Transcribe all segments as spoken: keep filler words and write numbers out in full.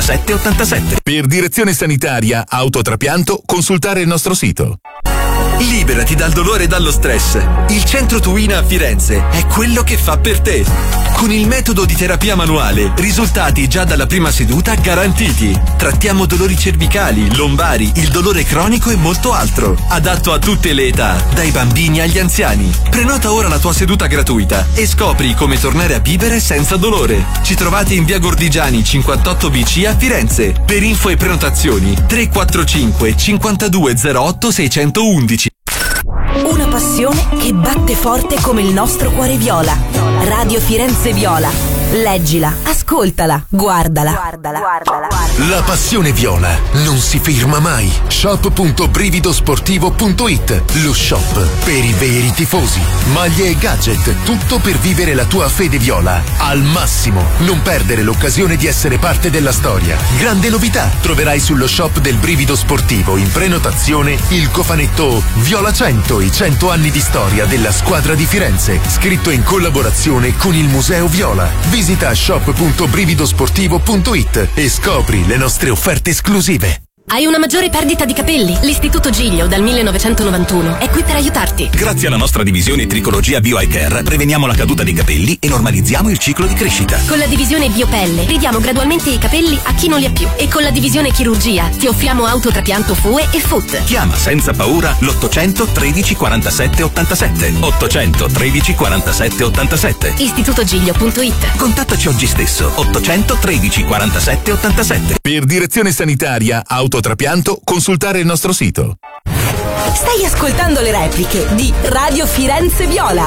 ottantasette ottantasette. Per direzione sanitaria, autotrapianto, consultare il nostro sito. Liberati dal dolore e dallo stress. Il Centro Tuina a Firenze è quello che fa per te. Con il metodo di terapia manuale, risultati già dalla prima seduta garantiti. Trattiamo dolori cervicali, lombari, il dolore cronico e molto altro. Adatto a tutte le età, dai bambini agli anziani. Prenota ora la tua seduta gratuita e scopri come tornare a vivere senza dolore. Ci trovate in via Gordigiani cinquantotto B C a Firenze. Per info e prenotazioni tre quattro cinque cinquantadue zero otto seicentoundici. Una passione che batte forte come il nostro cuore viola. Radio Firenze Viola. Leggila, ascoltala, guardala. Guardala, guardala. La passione viola non si ferma mai. shop punto brividosportivo punto it. Lo shop per i veri tifosi. Maglie e gadget, tutto per vivere la tua fede viola al massimo. Non perdere l'occasione di essere parte della storia. Grande novità, troverai sullo shop del Brivido Sportivo in prenotazione il cofanetto Viola cento, i cento anni di storia della squadra di Firenze, scritto in collaborazione con il Museo Viola. Visita shop punto brividosportivo punto it e scopri le nostre offerte esclusive. Hai una maggiore perdita di capelli? L'Istituto Giglio dal millenovecentonovantuno è qui per aiutarti. Grazie alla nostra divisione Tricologia Bio Eye Care preveniamo la caduta dei capelli e normalizziamo il ciclo di crescita. Con la divisione Biopelle ridiamo gradualmente i capelli a chi non li ha più. E con la divisione Chirurgia ti offriamo autotrapianto F U E e F U T. Chiama senza paura l'ottocento tredici quarantasette ottantasette. ottocento tredici quarantasette ottantasette. istituto giglio punto it. Contattaci oggi stesso. ottocento tredici quarantasette ottantasette. Per direzione sanitaria, autotrapianto, consultare il nostro sito. Stai ascoltando le repliche di Radio Firenze Viola.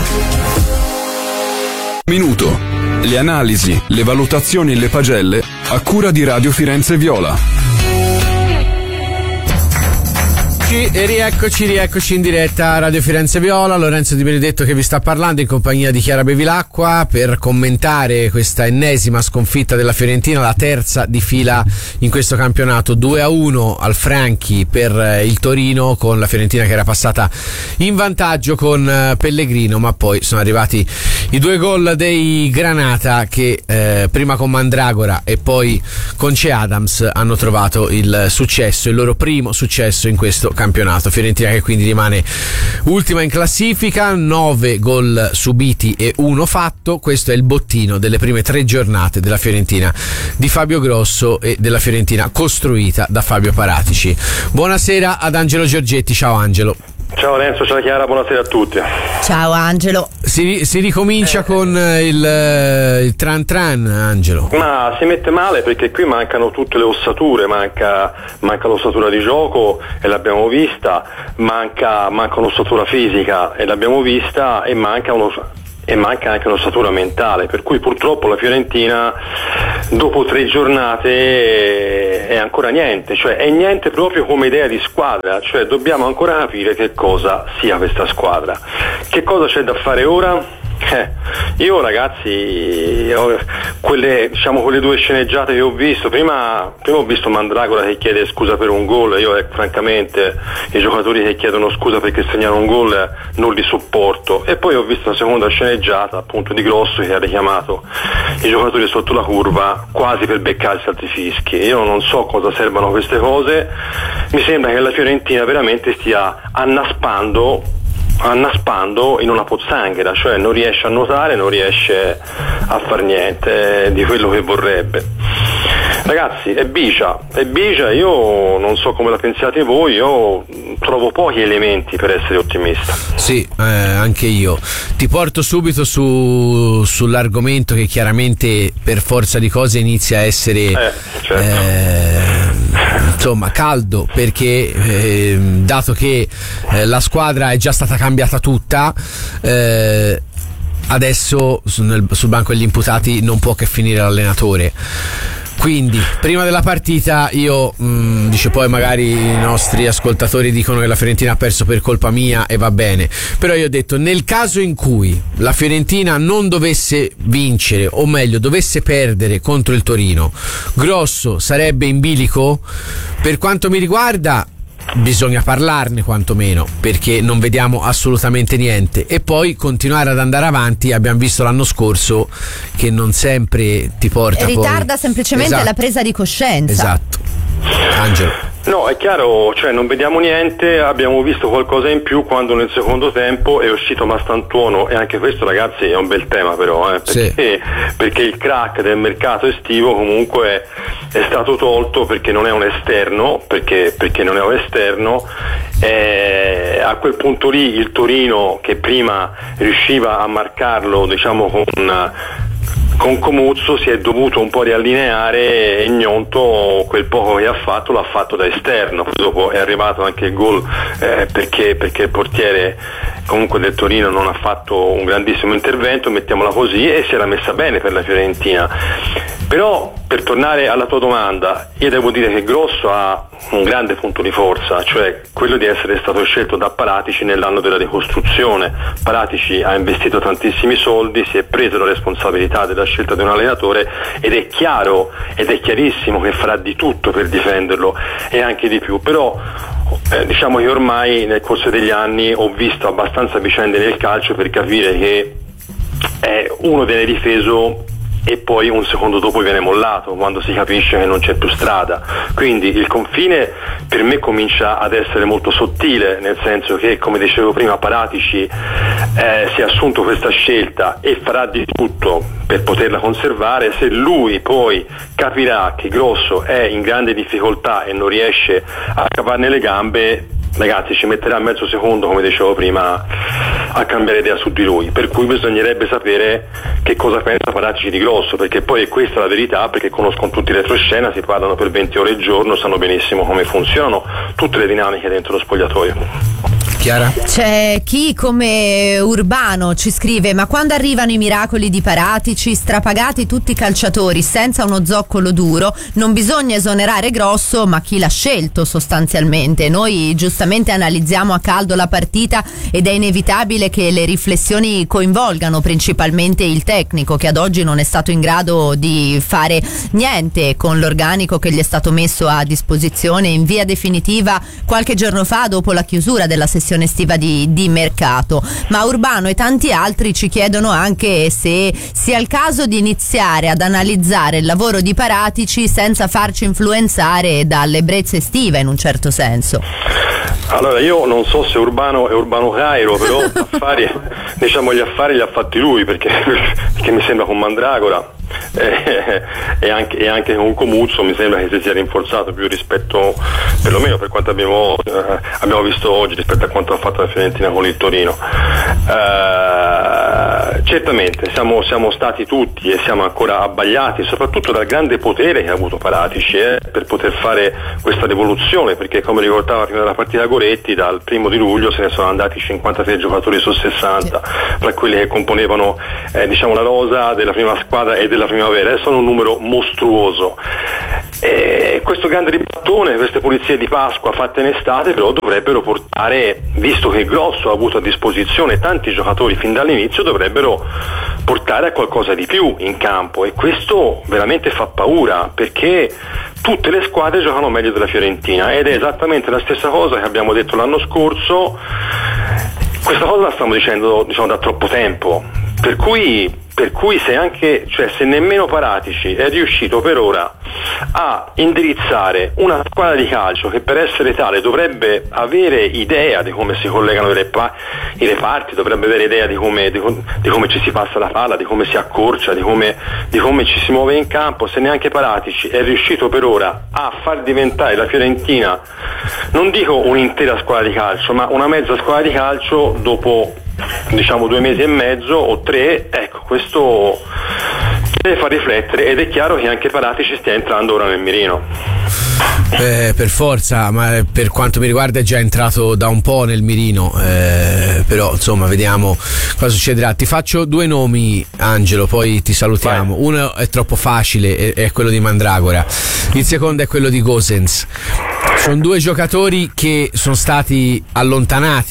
Minuto. Le analisi, le valutazioni e le pagelle a cura di Radio Firenze Viola. E rieccoci, rieccoci in diretta a Radio Firenze Viola. Lorenzo Di Benedetto che vi sta parlando in compagnia di Chiara Bevilacqua per commentare questa ennesima sconfitta della Fiorentina, la terza di fila in questo campionato. Due a uno al Franchi per il Torino, con la Fiorentina che era passata in vantaggio con Pellegrino, ma poi sono arrivati i due gol dei Granata che eh, prima con Mandragora e poi con Che Adams hanno trovato il successo, il loro primo successo in questo campionato. campionato. Fiorentina che quindi rimane ultima in classifica, nove gol subiti e uno fatto. Questo è il bottino delle prime tre giornate della Fiorentina di Fabio Grosso e della Fiorentina costruita da Fabio Paratici. Buonasera ad Angelo Giorgetti. Ciao Angelo. Ciao Lorenzo, ciao Chiara, buonasera a tutti. Ciao Angelo. Si, si ricomincia eh. con il, il tran tran, Angelo. Ma si mette male perché qui mancano tutte le ossature, manca, manca l'ossatura di gioco e l'abbiamo vista, manca, manca un'ossatura fisica e l'abbiamo vista e manca uno e manca anche un'ossatura mentale, per cui purtroppo la Fiorentina dopo tre giornate è ancora niente, cioè è niente proprio come idea di squadra, cioè dobbiamo ancora capire che cosa sia questa squadra. Che cosa c'è da fare ora? Eh, io ragazzi, quelle, diciamo, quelle due sceneggiate che ho visto, prima, prima ho visto Mandragora che chiede scusa per un gol, io eh, francamente i giocatori che chiedono scusa perché segnano un gol eh, non li sopporto, e poi ho visto la seconda sceneggiata appunto di Grosso che ha richiamato i giocatori sotto la curva quasi per beccarsi altri fischi. Io non so cosa servano queste cose, mi sembra che la Fiorentina veramente stia annaspando annaspando in una pozzanghera, cioè non riesce a nuotare, non riesce a far niente di quello che vorrebbe. Ragazzi, è bicia, è bicia, io non so come la pensiate voi, io trovo pochi elementi per essere ottimista. Sì, eh, anche io. Ti porto subito su, sull'argomento che chiaramente per forza di cose inizia a essere eh, certo. eh, insomma caldo, perché eh, dato che eh, la squadra è già stata cambiata tutta, eh, adesso sul, sul banco degli imputati non può che finire l'allenatore. Quindi prima della partita io mh, dice, poi magari i nostri ascoltatori dicono che la Fiorentina ha perso per colpa mia e va bene, però io ho detto, nel caso in cui la Fiorentina non dovesse vincere, o meglio dovesse perdere contro il Torino, Grosso sarebbe in bilico? Per quanto mi riguarda bisogna parlarne quantomeno, perché non vediamo assolutamente niente, e poi continuare ad andare avanti. Abbiamo visto l'anno scorso che non sempre ti porta, ritarda poi... semplicemente esatto. la presa di coscienza. Esatto. Angelo. No, è chiaro, cioè non vediamo niente, abbiamo visto qualcosa in più quando nel secondo tempo è uscito Mastantuono, e anche questo, ragazzi, è un bel tema però, eh, perché, sì. perché il crack del mercato estivo comunque è stato tolto perché non è un esterno, perché, perché non è un esterno, e a quel punto lì il Torino, che prima riusciva a marcarlo, diciamo, con una con Comuzzo, si è dovuto un po' riallineare, e Gnonto quel poco che ha fatto l'ha fatto da esterno. Dopo è arrivato anche il gol eh, perché, perché il portiere comunque del Torino non ha fatto un grandissimo intervento, mettiamola così, e si era messa bene per la Fiorentina. Però, per tornare alla tua domanda, io devo dire che Grosso ha un grande punto di forza, cioè quello di essere stato scelto da Paratici nell'anno della ricostruzione. Paratici ha investito tantissimi soldi, si è preso la responsabilità della scelta di un allenatore, ed è chiaro ed è chiarissimo che farà di tutto per difenderlo, e anche di più. Però eh, diciamo che ormai nel corso degli anni ho visto abbastanza vicende nel calcio per capire che eh, uno viene difeso e poi un secondo dopo viene mollato quando si capisce che non c'è più strada. Quindi il confine per me comincia ad essere molto sottile, nel senso che, come dicevo prima, Paratici eh, si è assunto questa scelta e farà di tutto per poterla conservare. Se lui poi capirà che Grosso è in grande difficoltà e non riesce a cavarne le gambe, ragazzi, ci metterà mezzo secondo, come dicevo prima, a cambiare idea su di lui. Per cui bisognerebbe sapere che cosa pensa Paratici di Grosso, perché poi è questa la verità, perché conoscono tutti i retroscena, si parlano per venti ore al giorno, sanno benissimo come funzionano tutte le dinamiche dentro lo spogliatoio. Chiara? C'è chi, come Urbano, ci scrive: ma quando arrivano i miracoli di Paratici, strapagati tutti i calciatori senza uno zoccolo duro, non bisogna esonerare Grosso, ma chi l'ha scelto sostanzialmente. Noi giustamente analizziamo a caldo la partita ed è inevitabile che le riflessioni coinvolgano principalmente il tecnico, che ad oggi non è stato in grado di fare niente con l'organico che gli è stato messo a disposizione in via definitiva qualche giorno fa, dopo la chiusura della sessione estiva di, di mercato. Ma Urbano e tanti altri ci chiedono anche se sia il caso di iniziare ad analizzare il lavoro di Paratici senza farci influenzare dall'ebbrezza estiva, in un certo senso. Allora, io non so se Urbano è Urbano Cairo, però affari, diciamo, gli affari li ha fatti lui, perché, perché mi sembra con Mandragora eh, e, anche, e anche con Comuzzo mi sembra che si sia rinforzato più rispetto, perlomeno per quanto abbiamo, eh, abbiamo visto oggi, rispetto a quanto ha fatto la Fiorentina con il Torino. Eh, certamente siamo, siamo stati tutti e siamo ancora abbagliati, soprattutto dal grande potere che ha avuto Paratici eh, per poter fare questa rivoluzione, perché, come ricordava prima della partita Goretti, dal primo di luglio se ne sono andati cinquantatré giocatori su sessanta, tra quelli che componevano eh, diciamo la rosa della prima squadra e della primavera, e sono un numero mostruoso. E questo grande ribattone, queste pulizie di Pasqua fatte in estate, però dovrebbero portare, visto che Grosso ha avuto a disposizione tanti giocatori fin dall'inizio, dovrebbero portare a qualcosa di più in campo, e questo veramente fa paura, perché tutte le squadre giocano meglio della Fiorentina, ed è esattamente la stessa cosa che abbiamo detto l'anno scorso. Questa cosa la stiamo dicendo, diciamo, da troppo tempo, per cui Per cui se anche, cioè se nemmeno Paratici è riuscito per ora a indirizzare una squadra di calcio che per essere tale dovrebbe avere idea di come si collegano i, repa- i reparti, dovrebbe avere idea di come, di, di come ci si passa la palla, di come si accorcia, di come, di come ci si muove in campo, se neanche Paratici è riuscito per ora a far diventare la Fiorentina, non dico un'intera squadra di calcio, ma una mezza squadra di calcio dopo, diciamo, due mesi e mezzo o tre, ecco, questo deve far riflettere, ed è chiaro che anche Paratici stia entrando ora nel mirino. Eh, per forza, ma per quanto mi riguarda è già entrato da un po' nel mirino, eh, però insomma vediamo cosa succederà. Ti faccio due nomi, Angelo, poi ti salutiamo. Vai. Uno è troppo facile, è, è quello di Mandragora, il secondo è quello di Gosens. Sono due giocatori che sono stati allontanati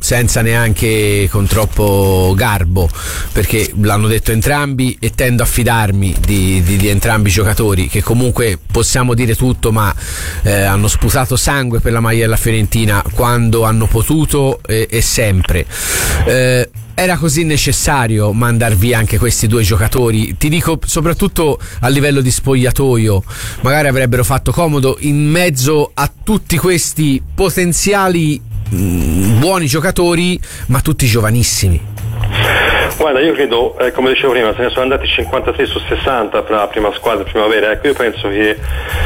senza neanche con troppo garbo, perché l'hanno detto entrambi e tendo a fidarmi di, di, di entrambi i giocatori, che comunque possiamo dire tutto, ma eh, hanno sputato sangue per la maglia della Fiorentina quando hanno potuto e, e sempre. Eh, Era così necessario mandar via anche questi due giocatori? Ti dico soprattutto a livello di spogliatoio, magari avrebbero fatto comodo in mezzo a tutti questi potenziali mh, buoni giocatori, ma tutti giovanissimi. Guarda, io credo, eh, come dicevo prima, se ne sono andati cinquantatré su sessanta per la prima squadra primavera. Ecco, io penso che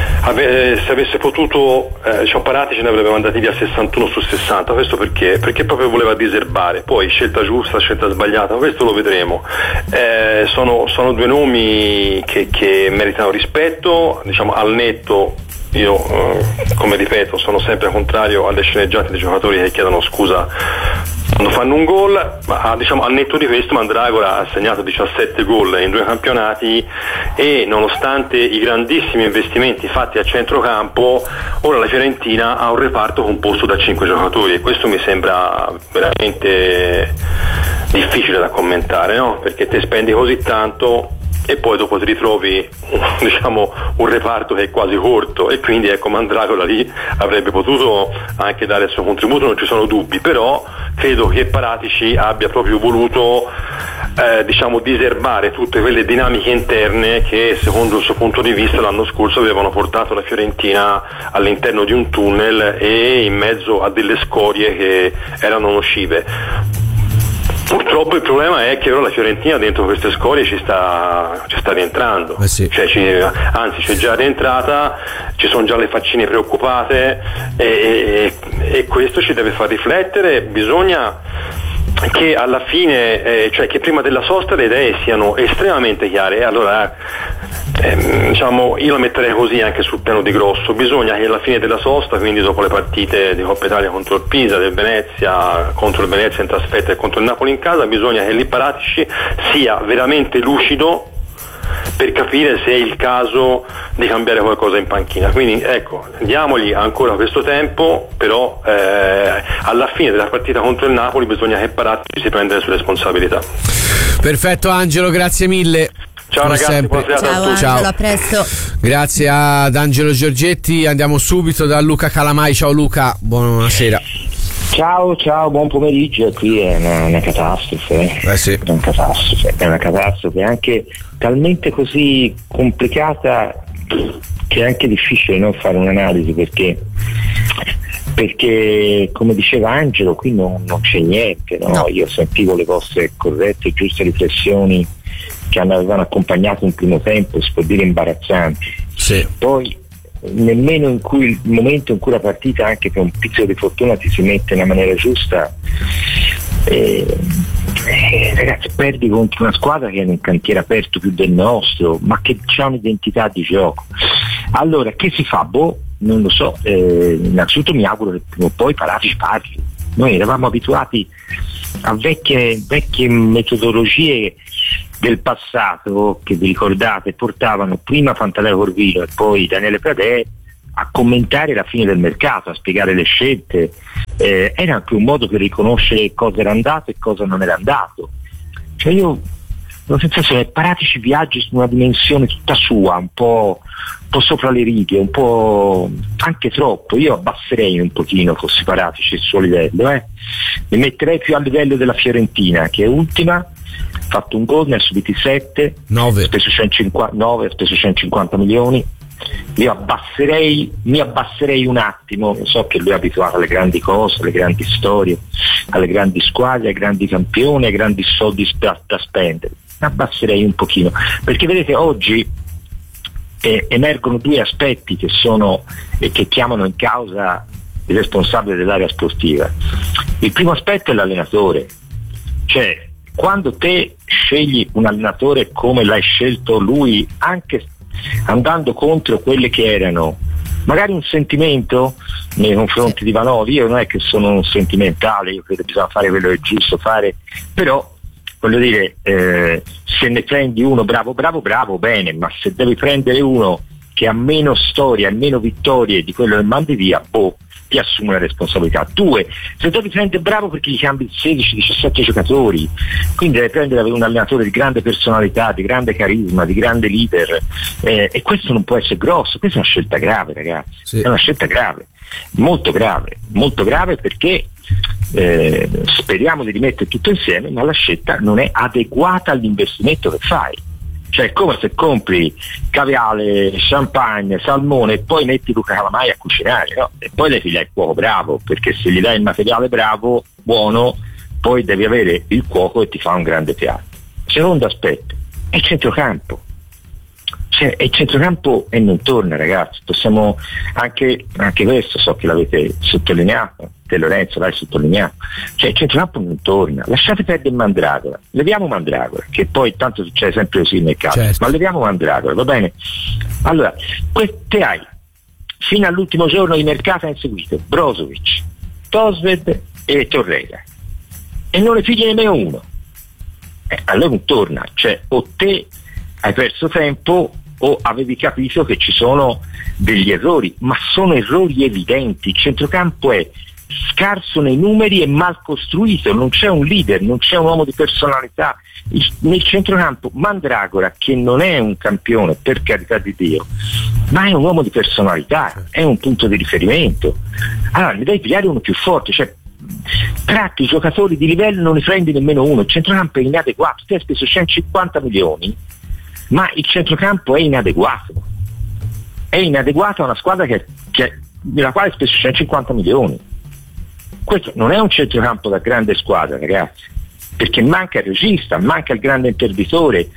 ave- se avesse potuto, eh, diciamo, Paratici ce ne avrebbe mandati via sessantuno su sessanta. Questo perché? Perché proprio voleva diserbare. Poi scelta giusta, scelta sbagliata, questo lo vedremo. Eh, sono, sono due nomi che, che meritano rispetto, diciamo, al netto. Io, eh, come ripeto, sono sempre contrario alle sceneggiate dei giocatori che chiedono scusa quando fanno un gol, ma diciamo al netto di questo Mandragora ha segnato diciassette gol in due campionati e nonostante i grandissimi investimenti fatti a centrocampo, ora la Fiorentina ha un reparto composto da cinque giocatori e questo mi sembra veramente difficile da commentare, no? Perché te spendi così tanto e poi dopo ti ritrovi, diciamo, un reparto che è quasi corto, e quindi ecco, Mandragora lì avrebbe potuto anche dare il suo contributo, non ci sono dubbi, però credo che Paratici abbia proprio voluto eh, diciamo diserbare tutte quelle dinamiche interne che secondo il suo punto di vista l'anno scorso avevano portato la Fiorentina all'interno di un tunnel e in mezzo a delle scorie che erano nocive. Purtroppo il problema è che ora la Fiorentina dentro queste scorie ci sta, ci sta rientrando, eh sì. cioè, ci, anzi c'è già rientrata, ci sono già le faccine preoccupate e, e, e questo ci deve far riflettere. Bisogna che alla fine, eh, cioè che prima della sosta le idee siano estremamente chiare, e allora eh, diciamo io la metterei così anche sul piano di grosso. Bisogna che alla fine della sosta, quindi dopo le partite di Coppa Italia contro il Pisa, del Venezia, contro il Venezia in trasferta e contro il Napoli in casa, bisogna che lì Paratici sia veramente lucido per capire se è il caso di cambiare qualcosa in panchina. Quindi ecco, diamogli ancora questo tempo, però eh, alla fine della partita contro il Napoli bisogna che Paratici si prenda le sue responsabilità. Perfetto Angelo, grazie mille. Ciao come ragazzi, sempre. buona serata Ciao a tutti. Angelo, a presto. Grazie ad Angelo Giorgetti. Andiamo subito da Luca Calamai. Ciao Luca, buonasera. Ciao, ciao, buon pomeriggio. Qui è una, una catastrofe, eh sì. è una catastrofe, è una catastrofe anche talmente così complicata che è anche difficile non fare un'analisi, perché perché come diceva Angelo qui non, non c'è niente, no? No. Io sentivo le vostre corrette e giuste riflessioni che avevano accompagnato un primo tempo, si può dire imbarazzanti. Sì. Poi nemmeno in cui il momento in cui la partita, anche per un pizzico di fortuna, ti si mette nella maniera giusta, eh, eh, ragazzi, perdi contro una squadra che è in un cantiere aperto più del nostro, ma che ha un'identità di gioco. Allora che si fa? Boh, non lo so. Eh, innanzitutto mi auguro che prima o poi Paratici parli. Noi eravamo abituati a vecchie, vecchie metodologie del passato che vi ricordate portavano prima Pantaleo Corvino e poi Daniele Pradè a commentare la fine del mercato, a spiegare le scelte. Eh, era anche un modo per riconoscere cosa era andato e cosa non era andato. Cioè io ho la sensazione che Paratici viaggi su una dimensione tutta sua, un po', un po' sopra le righe, un po' anche troppo. Io abbasserei un pochino, fossi Paratici, il suo livello, eh. Mi metterei più a livello della Fiorentina, che è ultima, fatto un gol, ne ha subiti sette, nove, speso centocinquanta, nove, ha speso centocinquanta milioni. Io abbasserei, mi abbasserei un attimo. So che lui è abituato alle grandi cose, alle grandi storie, alle grandi squadre, ai grandi campioni, ai grandi soldi da, da spendere. Mi abbasserei un pochino, perché vedete oggi eh, emergono due aspetti che sono e che chiamano in causa il responsabile dell'area sportiva. Il primo aspetto è l'allenatore, cioè quando te scegli un allenatore come l'hai scelto lui, anche andando contro quelle che erano magari un sentimento nei confronti di Vanoli, io non è che sono un sentimentale, io credo che bisogna fare quello che è giusto fare, però voglio dire, eh, se ne prendi uno bravo bravo bravo bene, ma se devi prendere uno che ha meno storia e meno vittorie di quello che mandi via, boh, ti assumi la responsabilità. Due, se devi prendere bravo perché gli cambi sedici diciassette giocatori, quindi devi prendere un allenatore di grande personalità, di grande carisma, di grande leader, eh, e questo non può essere grosso, questa è una scelta grave, ragazzi, sì. È una scelta grave, molto grave, molto grave perché eh, speriamo di rimettere tutto insieme, ma la scelta non è adeguata all'investimento che fai. Cioè è come se compri caviale, champagne, salmone e poi metti Luca Calamai a cucinare, no? E poi devi dare il cuoco bravo, perché se gli dai il materiale bravo, buono, poi devi avere il cuoco e ti fa un grande piatto. Secondo aspetto è il centrocampo. Cioè, è il centrocampo e non torna, ragazzi. Possiamo anche, anche questo, so che l'avete sottolineato, te Lorenzo l'hai sottolineato. Cioè il centrocampo non torna. Lasciate perdere Mandragora, leviamo Mandragora, che poi tanto succede sempre così nel caso, certo. Ma leviamo Mandragora, va bene? Allora, te hai fino all'ultimo giorno di mercato hai inseguito Brozovic, Tosved e Torreira, e non ne figli nemmeno uno. Eh, allora non torna, cioè o te hai perso tempo o avevi capito che ci sono degli errori, ma sono errori evidenti. Il centrocampo è scarso nei numeri e mal costruito, non c'è un leader, non c'è un uomo di personalità. Il, nel centrocampo Mandragora, che non è un campione, per carità di Dio, ma è un uomo di personalità, è un punto di riferimento. Allora ne devi pigliare uno più forte, cioè tratti i giocatori di livello, non ne prendi nemmeno uno. Il centrocampo è inadeguato, tu hai speso centocinquanta milioni, ma il centrocampo è inadeguato, è inadeguato a una squadra che, che, nella quale hai speso centocinquanta milioni. Questo non è un centrocampo da grande squadra, ragazzi, perché manca il regista, manca il grande interditore,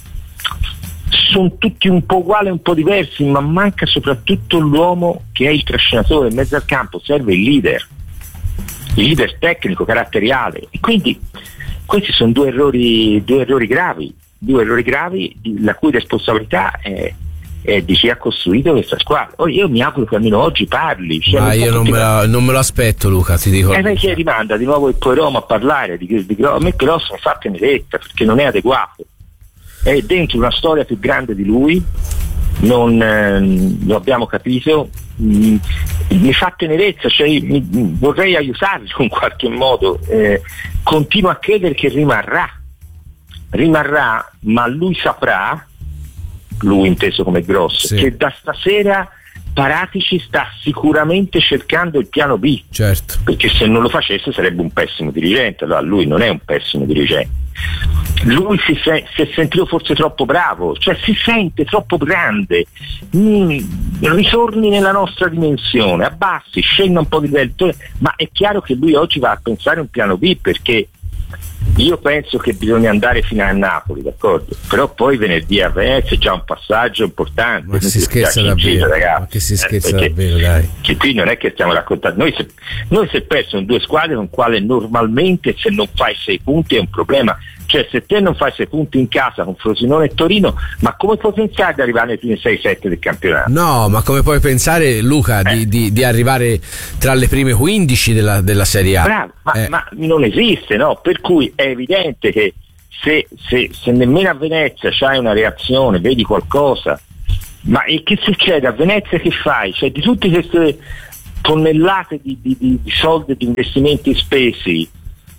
sono tutti un po' uguali, un po' diversi, ma manca soprattutto l'uomo che è il trascinatore. In mezzo al campo serve il leader, il leader tecnico, caratteriale, e quindi questi sono due errori, due errori gravi. Due errori gravi la cui responsabilità è, è di chi ha costruito questa squadra. Oh, io mi auguro che almeno oggi parli. Cioè, ma io non me, la, non me lo aspetto, Luca, ti dico. E lei che rimanda di nuovo il Poeromo a parlare di, di, di a me Grosso mi fa tenerezza perché non è adeguato, è dentro una storia più grande di lui, non eh, lo abbiamo capito. Mm, mi fa tenerezza, cioè mi, vorrei aiutarlo in qualche modo, eh, continuo a credere che rimarrà rimarrà, ma lui saprà, lui inteso come Grosso, sì, che da stasera Paratici sta sicuramente cercando il piano B, certo, perché se non lo facesse sarebbe un pessimo dirigente. Allora lui non è un pessimo dirigente, lui si, se- si è sentito forse troppo bravo, cioè si sente troppo grande. Mm, ritorni nella nostra dimensione, abbassi, scenda un po' di livello, ma è chiaro che lui oggi va a pensare un piano B, perché io penso che bisogna andare fino a Napoli, d'accordo? Però poi venerdì a Venezia è già un passaggio importante. Ma si scherza davvero, ragazzi. Ma che si scherza eh, davvero, dai. Che qui non è che stiamo raccontando. Noi se, noi se perso in due squadre con quale normalmente se non fai sei punti è un problema. Cioè se te non fai sei punti in casa con Frosinone e Torino, ma come puoi pensare di arrivare nei primi sei sette del campionato? No, ma come puoi pensare, Luca, eh. di, di, di arrivare tra le prime quindici della, della Serie A? Bravo, ma, eh. ma non esiste, no? Per cui è evidente che se, se, se nemmeno a Venezia c'hai una reazione, vedi qualcosa, ma e che succede a Venezia? Che fai? Cioè di tutte queste tonnellate di, di, di, di soldi e di investimenti spesi,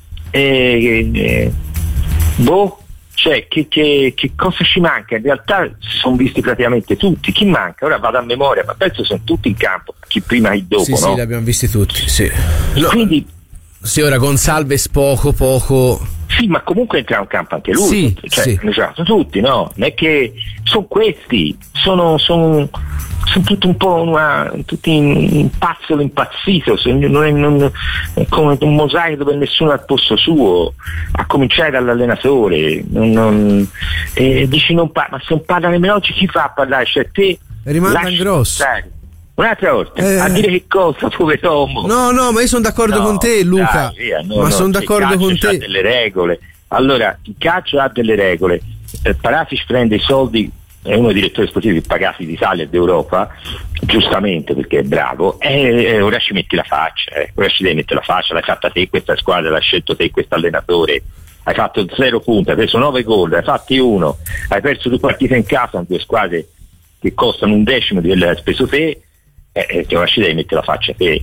eh, eh, boh, cioè che, che, che cosa ci manca? In realtà si sono visti praticamente tutti. Chi manca? Ora vado a memoria, ma penso sono tutti in campo, chi prima e dopo, sì, no? Sì, li abbiamo visti tutti, sì. No. Quindi sì, ora Gonsalves poco poco. Sì, ma comunque entra in campo anche lui, sì, cioè, sì. hanno giocato tutti, no? Non è che sono questi, sono, sono, sono tutti un po' una, tutti in pazzolo impazzito, non è, non, è come un mosaico dove nessuno è al posto suo, a cominciare dall'allenatore, non, non, eh, dici non parla, ma se non parla nemmeno oggi chi fa a parlare? Cioè te rimanda Grosso. Stare. Un'altra volta, eh, a dire che cosa, pover'uomo. No, no, ma io sono d'accordo no, con te, Luca. Dai, via, no, ma no, sono d'accordo con te. Il calcio ha delle regole. Allora, il calcio ha delle regole. Eh, Paratici prende i soldi, è uno dei direttori sportivi più pagati d'Italia e d'Europa, giustamente perché è bravo, e, e ora ci metti la faccia, eh. ora ci devi mettere la faccia, l'hai fatta te questa squadra, l'hai scelto te questo allenatore, hai fatto zero punti, hai preso nove gol, hai fatti uno, hai perso due partite in casa con due squadre che costano un decimo di quello che hai speso te. Eh, che ora ci devi mettere la faccia te.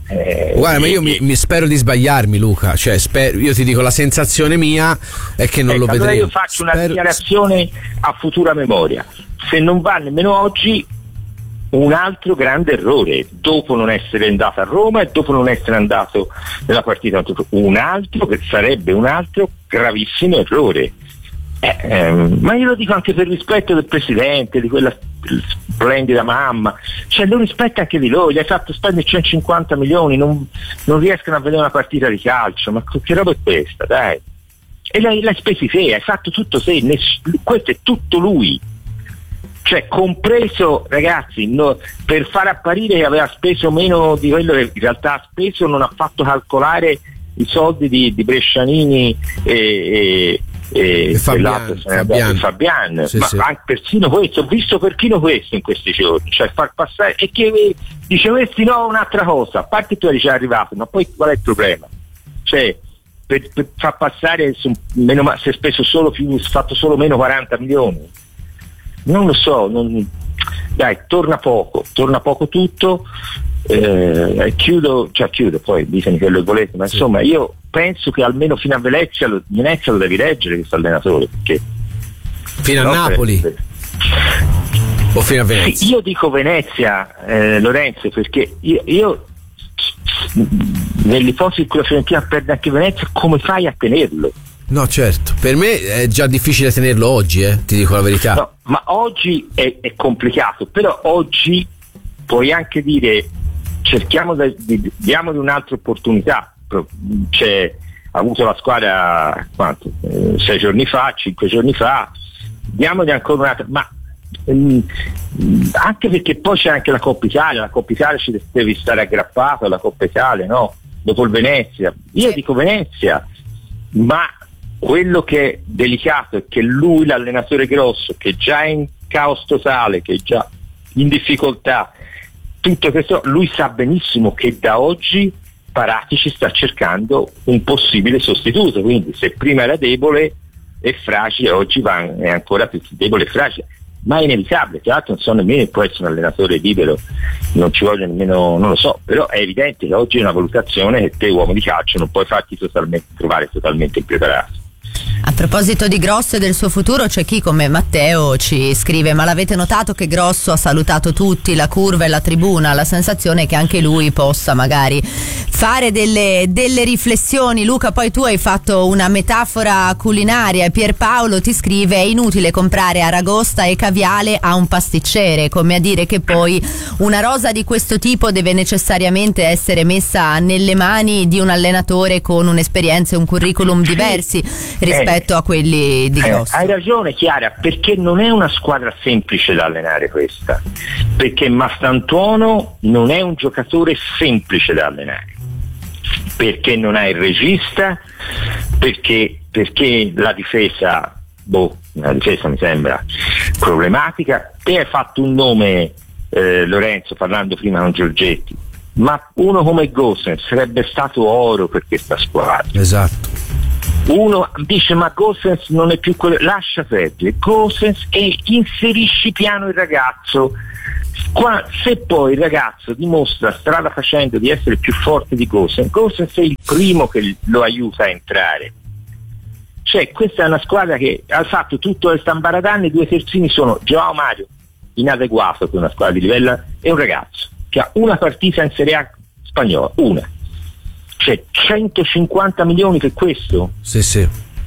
Eh, Guarda, ma io mi, mi spero di sbagliarmi, Luca. Cioè, spero, io ti dico, la sensazione mia è che non ecco, lo allora vedremo. io faccio spero... una dichiarazione a futura memoria. Se non va nemmeno oggi, un altro grande errore, dopo non essere andato a Roma e dopo non essere andato nella partita, un altro che sarebbe un altro gravissimo errore. Eh, ehm, ma io lo dico anche per rispetto del presidente, di quella splendida mamma, cioè lo rispetta anche di loro, gli hai fatto spendere centocinquanta milioni, non, non riescono a vedere una partita di calcio, ma che roba è questa, dai? E l'hai, l'hai spesi te, hai fatto tutto te, ness- questo è tutto lui, cioè compreso, ragazzi, no, per far apparire che aveva speso meno di quello che in realtà ha speso, non ha fatto calcolare i soldi di, di Brescianini e, e e Fabian, Fabian. Fabian. Sì, ma sì. anche persino questo, ho visto perfino questo in questi giorni, cioè far passare, e che dicevesti no un'altra cosa, a parte tu eri già arrivato, ma poi qual è il problema? Cioè per, per far passare su, meno, si è speso solo più, fatto solo meno quaranta milioni, non lo so, non, dai, torna poco, torna poco tutto. Eh, chiudo, cioè chiudo, poi ditemi quello che volete, ma sì. Insomma io penso che almeno fino a Venezia lo, Venezia lo devi leggere questo allenatore, perché fino a no, Napoli per, per... o fino a Venezia? Sì, io dico Venezia, eh, Lorenzo, perché io, io nell'ipotesi in cui la Fiorentina perde anche Venezia, come fai a tenerlo? No, certo, per me è già difficile tenerlo oggi, eh, ti dico la verità. No, ma oggi è, è complicato, però oggi puoi anche dire cerchiamo di, di diamogli un'altra opportunità. C'è, ha avuto la squadra quanto? Eh, sei giorni fa, cinque giorni fa, diamogli ancora un'altra, ma ehm, anche perché poi c'è anche la Coppa Italia, la Coppa Italia ci devi stare aggrappato alla Coppa Italia, no? Dopo il Venezia, io dico Venezia, ma quello che è delicato è che lui, l'allenatore grosso, che già è in caos totale, che è già in difficoltà, tutto questo, lui sa benissimo che da oggi Paratici sta cercando un possibile sostituto, quindi se prima era debole e fragile, oggi va, è ancora più debole e fragile, ma è inevitabile. Tra l'altro non so nemmeno che può essere un allenatore libero, non ci voglio nemmeno, non lo so, però è evidente che oggi è una valutazione che te, uomo di calcio, non puoi farti totalmente, trovare totalmente impreparato. A proposito di Grosso e del suo futuro, c'è chi come Matteo ci scrive: ma l'avete notato che Grosso ha salutato tutti, la curva e la tribuna? La sensazione è che anche lui possa magari fare delle, delle riflessioni. Luca, poi tu hai fatto una metafora culinaria e Pierpaolo ti scrive: è inutile comprare aragosta e caviale a un pasticcere, come a dire che poi una rosa di questo tipo deve necessariamente essere messa nelle mani di un allenatore con un'esperienza e un curriculum diversi rispetto eh, a quelli di Grosso. Eh, hai ragione Chiara, perché non è una squadra semplice da allenare questa, perché Mastantuono non è un giocatore semplice da allenare, perché non ha il regista, perché, perché la difesa, boh, la difesa mi sembra problematica. Te hai fatto un nome, eh, Lorenzo, parlando prima con Giorgetti, ma uno come Gosens sarebbe stato oro per questa squadra. Esatto. Uno dice ma Gosens non è più quello, lascia perdere Gosens e inserisci piano il ragazzo. Qua, se poi il ragazzo dimostra strada facendo di essere più forte di Gosens, Gosens è il primo che lo aiuta a entrare. Cioè questa è una squadra che ha fatto tutto il Stambaradani, i due terzini sono Joao Mario, inadeguato per una squadra di livello, e un ragazzo che ha una partita in Serie A spagnola, una. Cioè centocinquanta milioni per questo? Sì, sì.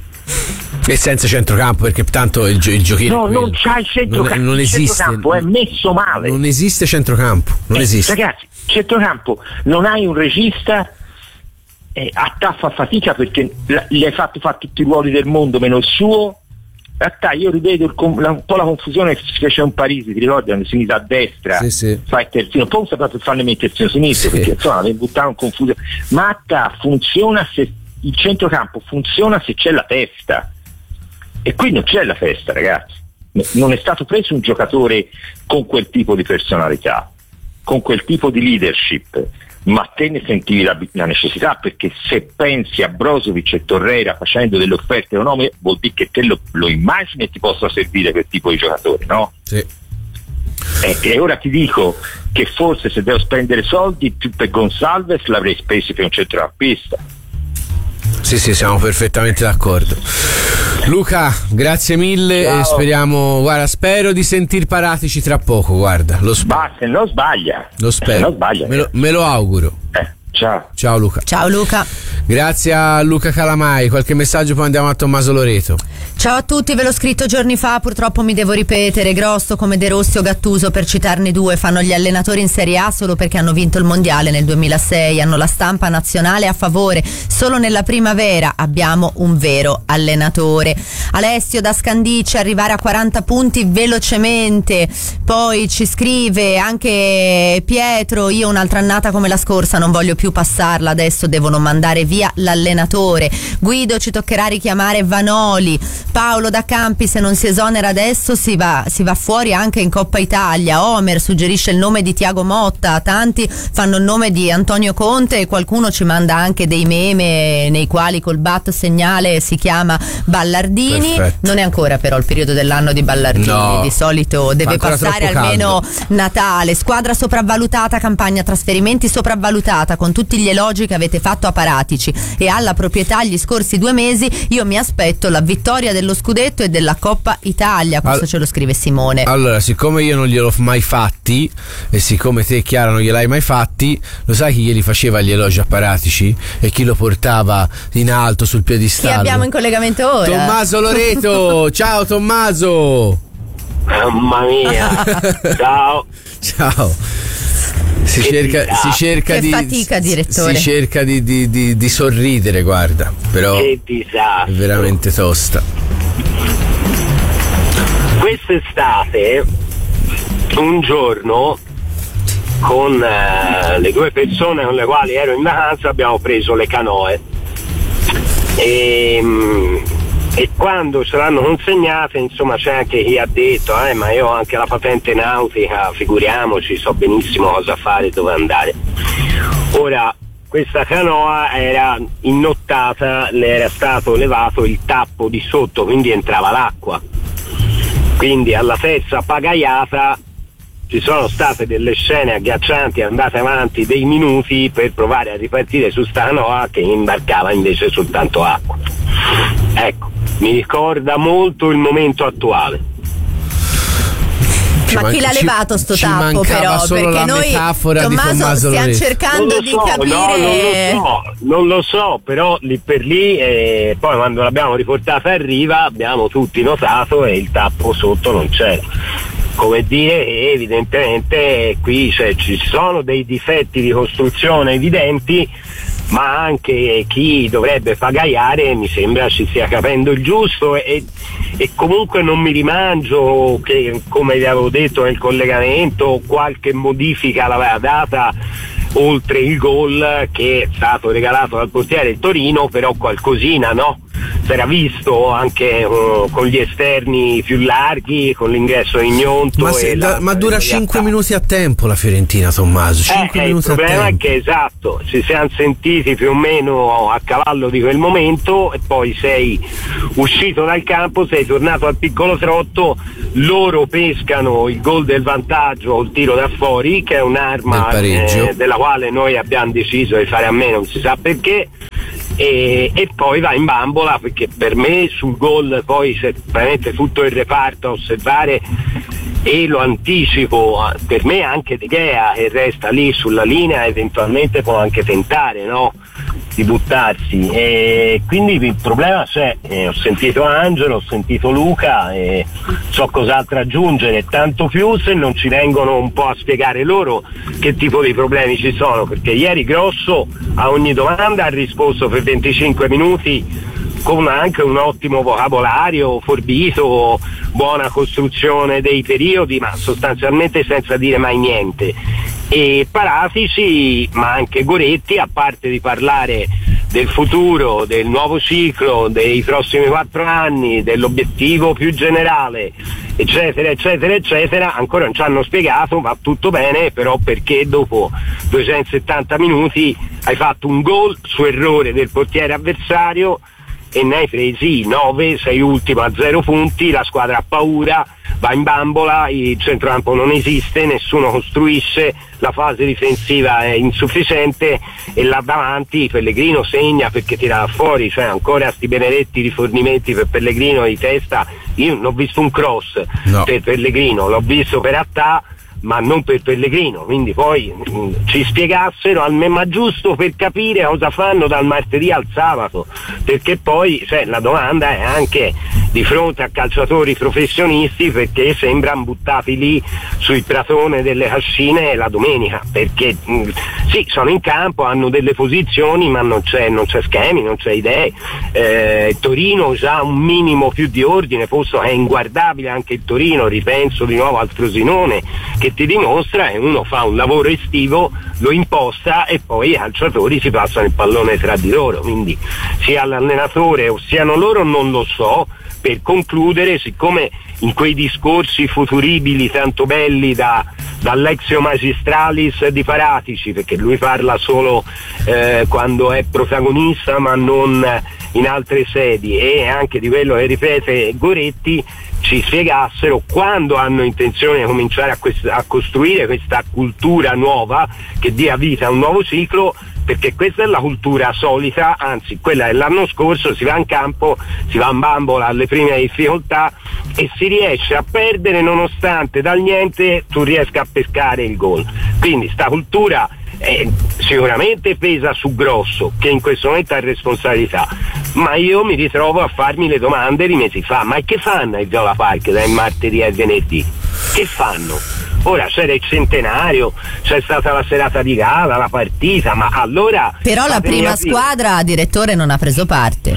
E senza centrocampo, perché tanto il, gio- il giochino. No, non c'ha il centrocampo. Non, non il esiste. centrocampo è messo male. Non esiste centrocampo. Non eh, esiste. Ragazzi, centrocampo, non hai un regista, eh, a te fa fatica perché l- gli hai fatto fare tutti i ruoli del mondo meno il suo. Realtà io rivedo il com- la, un po' la confusione che si fece un Parisi, ti ricordi, quando si mise a destra, sì, sì. fa il terzino, poi sta proprio farne il terzino sinistro, sì. Perché insomma avevo buttato in confusione. Matta funziona se il centrocampo funziona se c'è la testa, e qui non c'è la testa, ragazzi. Non è stato preso un giocatore con quel tipo di personalità, con quel tipo di leadership, ma te ne sentivi la, la necessità, perché se pensi a Brozovic e Torreira facendo delle offerte economiche, vuol dire che te lo, lo immagini e ti possa servire quel tipo di giocatore, no? Sì. Eh, e ora ti dico che forse se devo spendere soldi più per Gonçalves l'avrei spesi per un centrocampista. Sì, sì, siamo perfettamente d'accordo. Luca, grazie mille. Ciao. E speriamo, guarda, spero di sentir Paratici tra poco, guarda. Lo sp- Ma se non sbaglia. Lo spero. Se non sbaglia. Me lo, me lo auguro. Eh, ciao. Ciao Luca. Ciao Luca. Grazie a Luca Calamai. Qualche messaggio poi andiamo a Tommaso Loreto. Ciao a tutti, ve l'ho scritto giorni fa, purtroppo mi devo ripetere. Grosso come De Rossi o Gattuso, per citarne due, fanno gli allenatori in Serie A solo perché hanno vinto il mondiale nel duemilasei, hanno la stampa nazionale a favore. Solo nella primavera abbiamo un vero allenatore. Alessio da Scandicci, arrivare a quaranta punti velocemente. Poi ci scrive anche Pietro: io un'altra annata come la scorsa non voglio più passarla, adesso devono mandare via l'allenatore. Guido, ci toccherà richiamare Vanoli. Paolo da Campi, se non si esonera adesso si va, si va fuori anche in Coppa Italia. Omer suggerisce il nome di Tiago Motta, tanti fanno il nome di Antonio Conte e qualcuno ci manda anche dei meme nei quali col bat segnale si chiama Ballardini. Perfetto. Non è ancora però il periodo dell'anno di Ballardini, no. Di solito deve passare almeno caldo. Natale. Squadra sopravvalutata, campagna trasferimenti sopravvalutata, con tutti gli elogi che avete fatto a Paratici e alla proprietà gli scorsi due mesi. Io mi aspetto la vittoria dello scudetto e della Coppa Italia. Questo All- ce lo scrive Simone. Allora, siccome io non gliel'ho mai fatti e siccome te, Chiara, non gliel'hai mai fatti, lo sai chi glieli faceva gli elogi a Paratici e chi lo portava in alto sul piedistallo? Chi abbiamo in collegamento ora? Tommaso Loreto. Ciao Tommaso. Mamma mia. Ciao. Ciao. Si che cerca, si cerca che di fatica, direttore. Si cerca di, di, di, di sorridere, guarda, però che disastro. È veramente tosta. Quest'estate, un giorno, con eh, le due persone con le quali ero in vacanza, abbiamo preso le canoe e, e quando ce l'hanno consegnate, insomma, c'è anche chi ha detto eh, ma io ho anche la patente nautica, figuriamoci, so benissimo cosa fare e dove andare. Ora, questa canoa era innottata, le era stato levato il tappo di sotto, quindi entrava l'acqua, quindi alla terza pagaiata ci sono state delle scene agghiaccianti, andate avanti dei minuti per provare a ripartire su sta canoa che imbarcava invece soltanto acqua. Ecco, mi ricorda molto il momento attuale. Ci Ma man- chi l'ha ci- levato sto ci tappo mancava però? solo Perché la noi, metafora di Tommaso, Tommaso stiamo Loreto. cercando Non lo di so, capire. no, non lo so, non lo so, però lì per lì eh, poi quando l'abbiamo riportata a riva abbiamo tutti notato e il tappo sotto non c'era. Come dire che evidentemente qui cioè, ci sono dei difetti di costruzione evidenti, ma anche chi dovrebbe pagaiare mi sembra ci stia capendo il giusto e, e comunque non mi rimangio che, come vi avevo detto nel collegamento, qualche modifica l'aveva data oltre il gol che è stato regalato dal portiere del Torino, però qualcosina no? Si era visto anche uh, con gli esterni più larghi, con l'ingresso in Gnonto. Ma, se, da, ma dura cinque minuti a tempo la Fiorentina, Tommaso. cinque eh, minuti il problema a tempo. è che esatto, ci siamo sentiti più o meno a cavallo di quel momento e poi sei uscito dal campo, sei tornato al piccolo trotto, loro pescano il gol del vantaggio o il tiro da fuori, che è un'arma eh, della quale noi abbiamo deciso di fare a meno, non si sa perché. E, e poi va in bambola, perché per me sul gol poi se veramente tutto il reparto a osservare, e lo anticipo, per me anche De Gea che resta lì sulla linea eventualmente può anche tentare, no? Di buttarsi, e quindi il problema c'è. Eh, ho sentito Angelo, ho sentito Luca e so cos'altro aggiungere, tanto più se non ci vengono un po' a spiegare loro che tipo di problemi ci sono, perché ieri Grosso a ogni domanda ha risposto per venticinque minuti con anche un ottimo vocabolario, forbito, buona costruzione dei periodi, ma sostanzialmente senza dire mai niente. E Paratici, ma anche Goretti, a parte di parlare del futuro, del nuovo ciclo, dei prossimi quattro anni, dell'obiettivo più generale, eccetera, eccetera, eccetera, ancora non ci hanno spiegato, va tutto bene, però perché dopo duecentosettanta minuti hai fatto un gol su errore del portiere avversario e ne hai presi nove, sei ultimo a zero punti, la squadra ha paura, va in bambola, il centrocampo non esiste, nessuno costruisce, la fase difensiva è insufficiente e là davanti Pellegrino segna perché tira fuori, cioè ancora sti benedetti rifornimenti per Pellegrino di testa. Io non ho visto un cross no. per Pellegrino, l'ho visto per Attà, ma non per Pellegrino, quindi poi mh, ci spiegassero almeno, ma giusto per capire cosa fanno dal martedì al sabato, perché poi cioè, la domanda è anche di fronte a calciatori professionisti, perché sembrano buttati lì sui pratone delle cascine la domenica, perché mh, sì, sono in campo, hanno delle posizioni, ma non c'è, non c'è schemi, non c'è idee. eh, Torino già un minimo più di ordine, posto che è inguardabile anche il Torino, ripenso di nuovo al Frosinone, che ti dimostra che uno fa un lavoro estivo, lo imposta e poi i calciatori si passano il pallone tra di loro, quindi sia l'allenatore o siano loro non lo so. Per concludere, siccome in quei discorsi futuribili tanto belli da, dall'Exio Magistralis di Paratici, perché lui parla solo eh, quando è protagonista ma non in altre sedi, e anche di quello che ripete Goretti, ci spiegassero quando hanno intenzione di cominciare a, quest- a costruire questa cultura nuova che dia vita a un nuovo ciclo, perché questa è la cultura solita, anzi quella dell'anno scorso: si va in campo, si va in bambola alle prime difficoltà e si riesce a perdere nonostante dal niente tu riesca a pescare il gol. Quindi sta cultura eh, sicuramente pesa su Grosso, che in questo momento ha responsabilità, ma io mi ritrovo a farmi le domande di mesi fa: ma che fanno il Viola Park dal martedì al venerdì? Che fanno? Ora c'era il centenario, c'è stata la serata di gala, la partita, ma allora... Però la prima squadra, direttore, non ha preso parte.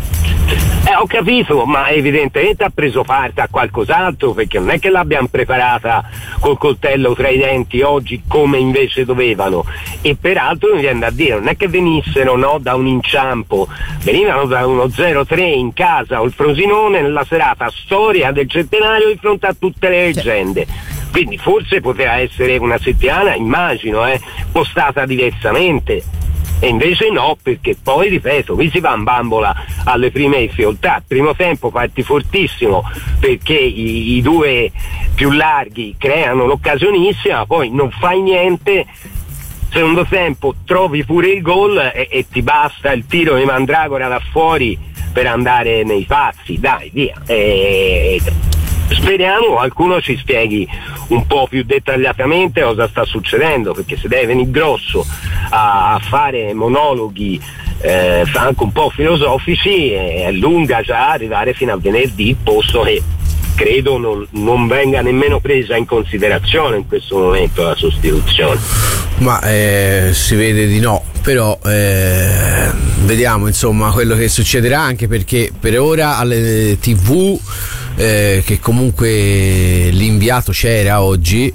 Eh, ho capito, ma evidentemente ha preso parte a qualcos'altro, perché non è che l'abbiamo preparata col coltello tra i denti oggi come invece dovevano. E peraltro mi viene da dire, non è che venissero no, da un inciampo, venivano da uno zero tre in casa o il Frosinone nella serata storia del centenario di fronte a tutte le leggende. Quindi forse poteva essere una settimana, immagino, eh, postata diversamente. E invece no, perché poi, ripeto, qui si va in bambola alle prime difficoltà. Primo tempo parti fortissimo perché i, i due più larghi creano l'occasionissima, poi non fai niente. Secondo tempo trovi pure il gol e, e ti basta il tiro di Mandragora da fuori per andare nei pazzi. Dai, via. E, speriamo qualcuno ci spieghi un po' più dettagliatamente cosa sta succedendo, perché se deve venire Grosso a, a fare monologhi eh, anche un po' filosofici è lunga già arrivare fino a venerdì, posto che credo non, non venga nemmeno presa in considerazione in questo momento la sostituzione. Ma eh, si vede di no, però eh, vediamo insomma quello che succederà, anche perché per ora alle tivù eh, che comunque l'inviato c'era oggi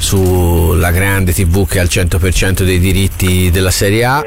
sulla grande tivù che ha il cento per cento dei diritti della Serie A,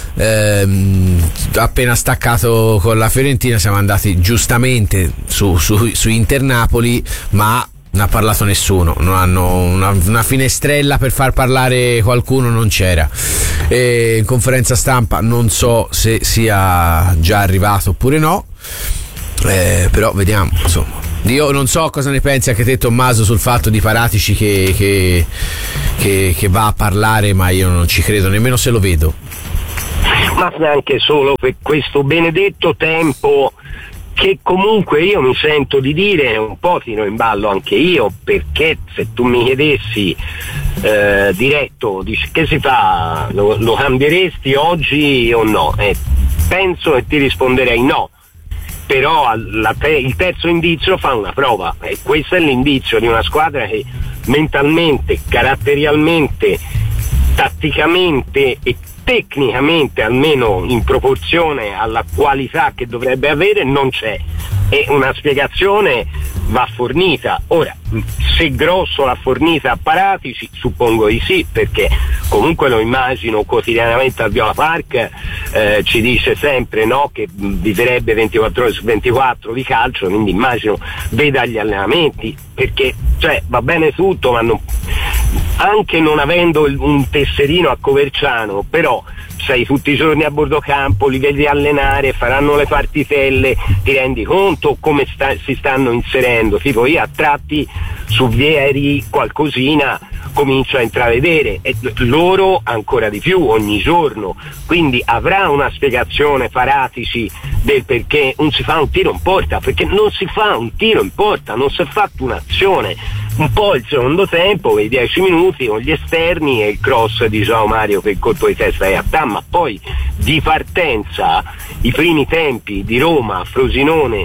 ehm, appena staccato con la Fiorentina siamo andati giustamente su, su, su Inter Napoli, ma non ha parlato nessuno, non hanno una, una finestrella per far parlare qualcuno, non c'era. E in conferenza stampa non so se sia già arrivato oppure no, eh, però vediamo insomma. Io non so cosa ne pensi anche te, Tommaso, sul fatto di Paratici che, che, che, che va a parlare, ma io non ci credo nemmeno se lo vedo. Ma neanche solo per questo benedetto tempo che comunque io mi sento di dire, un po' tiro in ballo anche io, perché se tu mi chiedessi eh, diretto dici, che si fa, lo, lo cambieresti oggi o no? Eh, penso che ti risponderei no. Però la te- il terzo indizio fa una prova, e questo è l'indizio di una squadra che mentalmente, caratterialmente, tatticamente e tecnicamente, almeno in proporzione alla qualità che dovrebbe avere, non c'è, e una spiegazione va fornita. Ora, se Grosso l'ha fornita a Paratici, suppongo di sì, perché comunque lo immagino quotidianamente al Viola Park, eh, ci dice sempre no, che viverebbe ventiquattro ore su ventiquattro di calcio, quindi immagino veda gli allenamenti, perché cioè, va bene tutto, ma non, anche non avendo un tesserino a Coverciano, però sei tutti i giorni a bordo campo, li vedi allenare, faranno le partitelle, ti rendi conto come sta, si stanno inserendo, tipo io a tratti su Vieri qualcosina comincio a intravedere, e loro ancora di più ogni giorno, quindi avrà una spiegazione Paratici del perché non si fa un tiro in porta, perché non si fa un tiro in porta, non si è fatto un'azione. Un po' il secondo tempo, quei dieci minuti con gli esterni e il cross di João Mario che il colpo di testa è a Tam, ma poi di partenza i primi tempi di Roma, Frosinone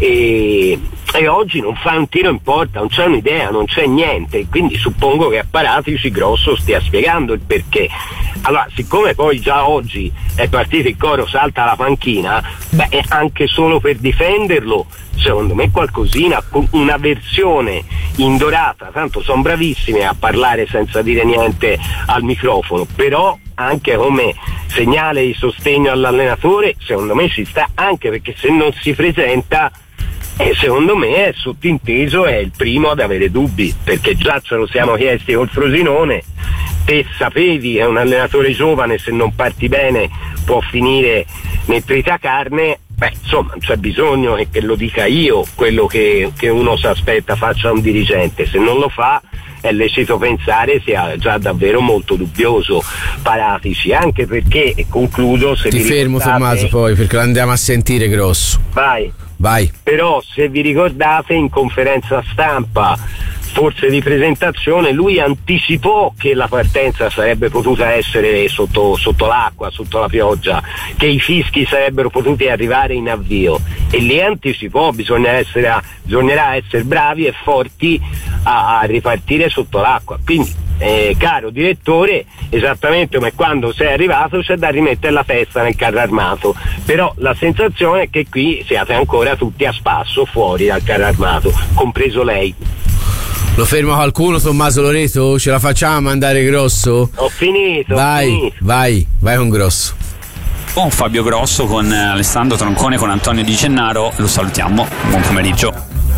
e, e oggi non fa un tiro in porta, non c'è un'idea, non c'è niente, quindi suppongo che a Paratici Grosso stia spiegando il perché. Allora, siccome poi già oggi è partito il coro salta la panchina, beh, anche solo per difenderlo secondo me qualcosina, una versione indorata, tanto sono bravissimi a parlare senza dire niente al microfono, però anche come segnale di sostegno all'allenatore secondo me ci sta, anche perché se non si presenta eh, secondo me è sottinteso, è il primo ad avere dubbi, perché già ce lo siamo chiesti col Frosinone, te sapevi è un allenatore giovane, se non parti bene può finire nel tritacarne. Beh, insomma, non c'è bisogno che lo dica io quello che, che uno si aspetta faccia un dirigente, se non lo fa è lecito pensare sia già davvero molto dubbioso Paratici, anche perché, e concludo, se ti vi fermo ricordate... Tommaso poi perché lo andiamo a sentire Grosso. Vai. Vai. Però se vi ricordate in conferenza stampa forse di presentazione lui anticipò che la partenza sarebbe potuta essere sotto, sotto l'acqua, sotto la pioggia, che i fischi sarebbero potuti arrivare in avvio, e lì anticipò bisogna essere, bisognerà essere bravi e forti a, a ripartire sotto l'acqua, quindi eh, caro direttore, esattamente come quando sei arrivato c'è da rimettere la testa nel carro armato, però la sensazione è che qui siate ancora tutti a spasso fuori dal carro armato, compreso lei. Lo ferma qualcuno, Tommaso Loreto? Ce la facciamo andare Grosso? Ho finito. Vai, ho finito. vai, vai con Grosso. Con Fabio Grosso, con Alessandro Troncone, con Antonio Di Gennaro, lo salutiamo. Buon pomeriggio.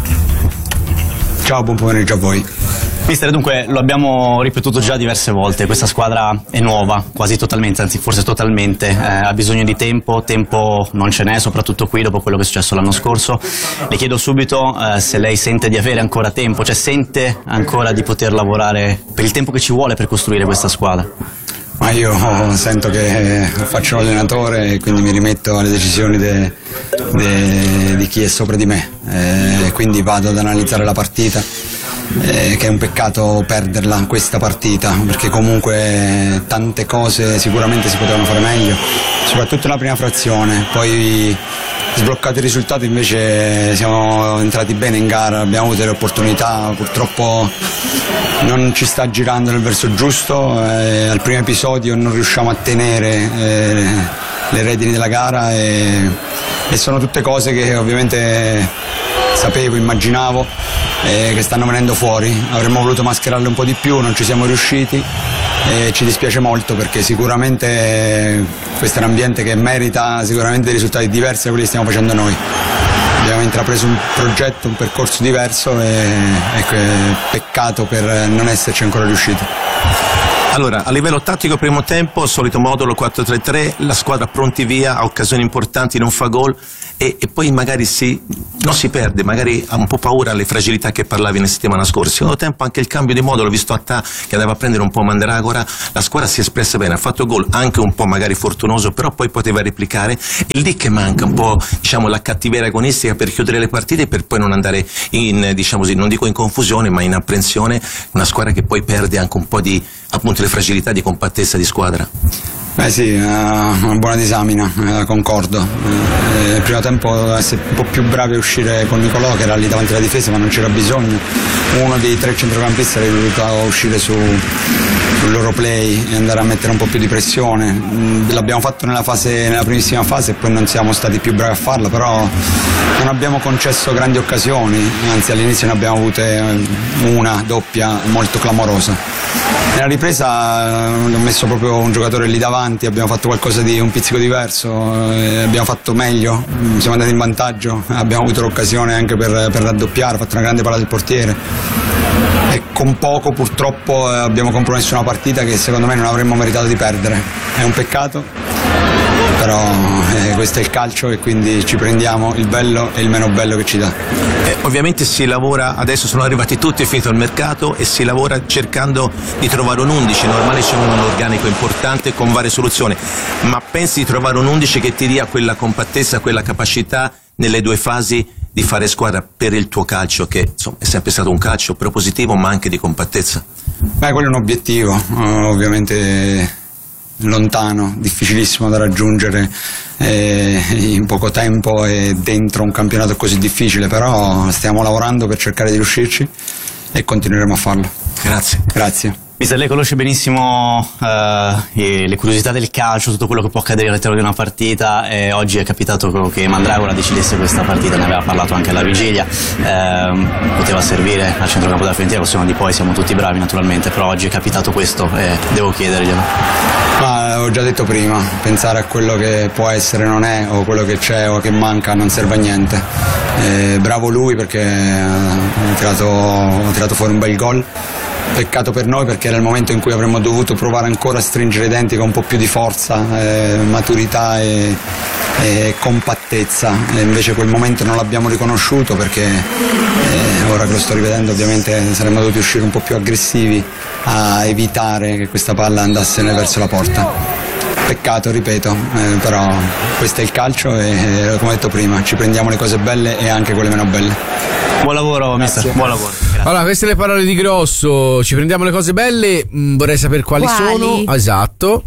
Ciao, buon pomeriggio a voi. Mister, dunque lo abbiamo ripetuto già diverse volte, questa squadra è nuova, quasi totalmente, anzi forse totalmente, eh, ha bisogno di tempo, tempo non ce n'è, soprattutto qui dopo quello che è successo l'anno scorso. Le chiedo subito eh, se lei sente di avere ancora tempo, cioè sente ancora di poter lavorare per il tempo che ci vuole per costruire questa squadra. Ma io sento che faccio l'allenatore e quindi mi rimetto alle decisioni de, de, di chi è sopra di me, e quindi vado ad analizzare la partita, eh, che è un peccato perderla questa partita, perché comunque tante cose sicuramente si potevano fare meglio, soprattutto nella prima frazione. Poi sbloccato il risultato invece siamo entrati bene in gara, abbiamo avuto le opportunità, purtroppo non ci sta girando nel verso giusto, eh, al primo episodio non riusciamo a tenere eh, le redini della gara, e, e sono tutte cose che ovviamente sapevo, immaginavo, eh, che stanno venendo fuori. Avremmo voluto mascherarle un po' di più, non ci siamo riusciti e ci dispiace molto, perché sicuramente questo è un ambiente che merita sicuramente dei risultati diversi da quelli che stiamo facendo noi. Abbiamo intrapreso un progetto, un percorso diverso, e ecco, è peccato per non esserci ancora riusciti. Allora, a livello tattico primo tempo, solito modulo quattro tre tre, la squadra pronti via, a occasioni importanti non fa gol, e, e poi magari si, non si perde, magari ha un po' paura alle fragilità che parlavi nella settimana scorsa. Secondo tempo anche il cambio di modulo, visto Attà che andava a prendere un po' Mandragora, la squadra si è espressa bene, ha fatto gol anche un po' magari fortunoso, però poi poteva replicare, e lì che manca un po', diciamo, la cattiveria agonistica per chiudere le partite, per poi non andare in, diciamo così, non dico in confusione, ma in apprensione, una squadra che poi perde anche un po' di, appunto, le fragilità di compattezza di squadra. Beh sì, una buona disamina, eh, concordo. Eh, il primo tempo essere un po' più bravi a uscire con Nicolò, che era lì davanti alla difesa, ma non c'era bisogno. Uno dei tre centrocampisti avrebbe dovuto uscire su, sul loro play e andare a mettere un po' più di pressione. Mm, l'abbiamo fatto nella, fase, nella primissima fase e poi non siamo stati più bravi a farlo, però non abbiamo concesso grandi occasioni, anzi all'inizio ne abbiamo avute una doppia molto clamorosa. Nella ripresa eh, ho messo proprio un giocatore lì davanti, abbiamo fatto qualcosa di un pizzico diverso, eh, abbiamo fatto meglio, siamo andati in vantaggio, abbiamo avuto l'occasione anche per, per raddoppiare, ha fatto una grande palla del portiere, e con poco purtroppo eh, abbiamo compromesso una partita che secondo me non avremmo meritato di perdere. È un peccato, però eh, questo è il calcio e quindi ci prendiamo il bello e il meno bello che ci dà. Eh, ovviamente si lavora, adesso sono arrivati tutti, è finito il mercato e si lavora cercando di trovare un undici, normale c'è un organico importante con varie soluzioni, ma pensi di trovare un undici che ti dia quella compattezza, quella capacità nelle due fasi di fare squadra per il tuo calcio, che insomma è sempre stato un calcio propositivo ma anche di compattezza? Beh, quello è un obiettivo, uh, ovviamente lontano, difficilissimo da raggiungere eh, in poco tempo e dentro un campionato così difficile, però stiamo lavorando per cercare di riuscirci e continueremo a farlo. Grazie. Grazie. Mister, lei conosce benissimo eh, le curiosità del calcio, tutto quello che può accadere all'interno di una partita, e oggi è capitato che Mandragora decidesse questa partita, ne aveva parlato anche alla vigilia, eh, poteva servire al centrocampo della Fiorentina, possiamo di poi, siamo tutti bravi naturalmente, però oggi è capitato questo e devo chiederglielo. Ma ho già detto prima, pensare a quello che può essere, non è, o quello che c'è o che manca non serve a niente. Eh, bravo lui perché ha tirato, ha tirato fuori un bel gol. Peccato per noi perché era il momento in cui avremmo dovuto provare ancora a stringere i denti con un po' più di forza, eh, maturità e, e compattezza, e invece quel momento non l'abbiamo riconosciuto perché eh, ora che lo sto rivedendo ovviamente saremmo dovuti uscire un po' più aggressivi a evitare che questa palla andasse verso la porta. Peccato, ripeto, eh, però questo è il calcio e eh, come ho detto prima ci prendiamo le cose belle e anche quelle meno belle. Buon lavoro, mister. Buon lavoro. Grazie. Allora, queste le parole di Grosso. Ci prendiamo le cose belle. Mh, vorrei sapere quali, Quali? sono. Esatto.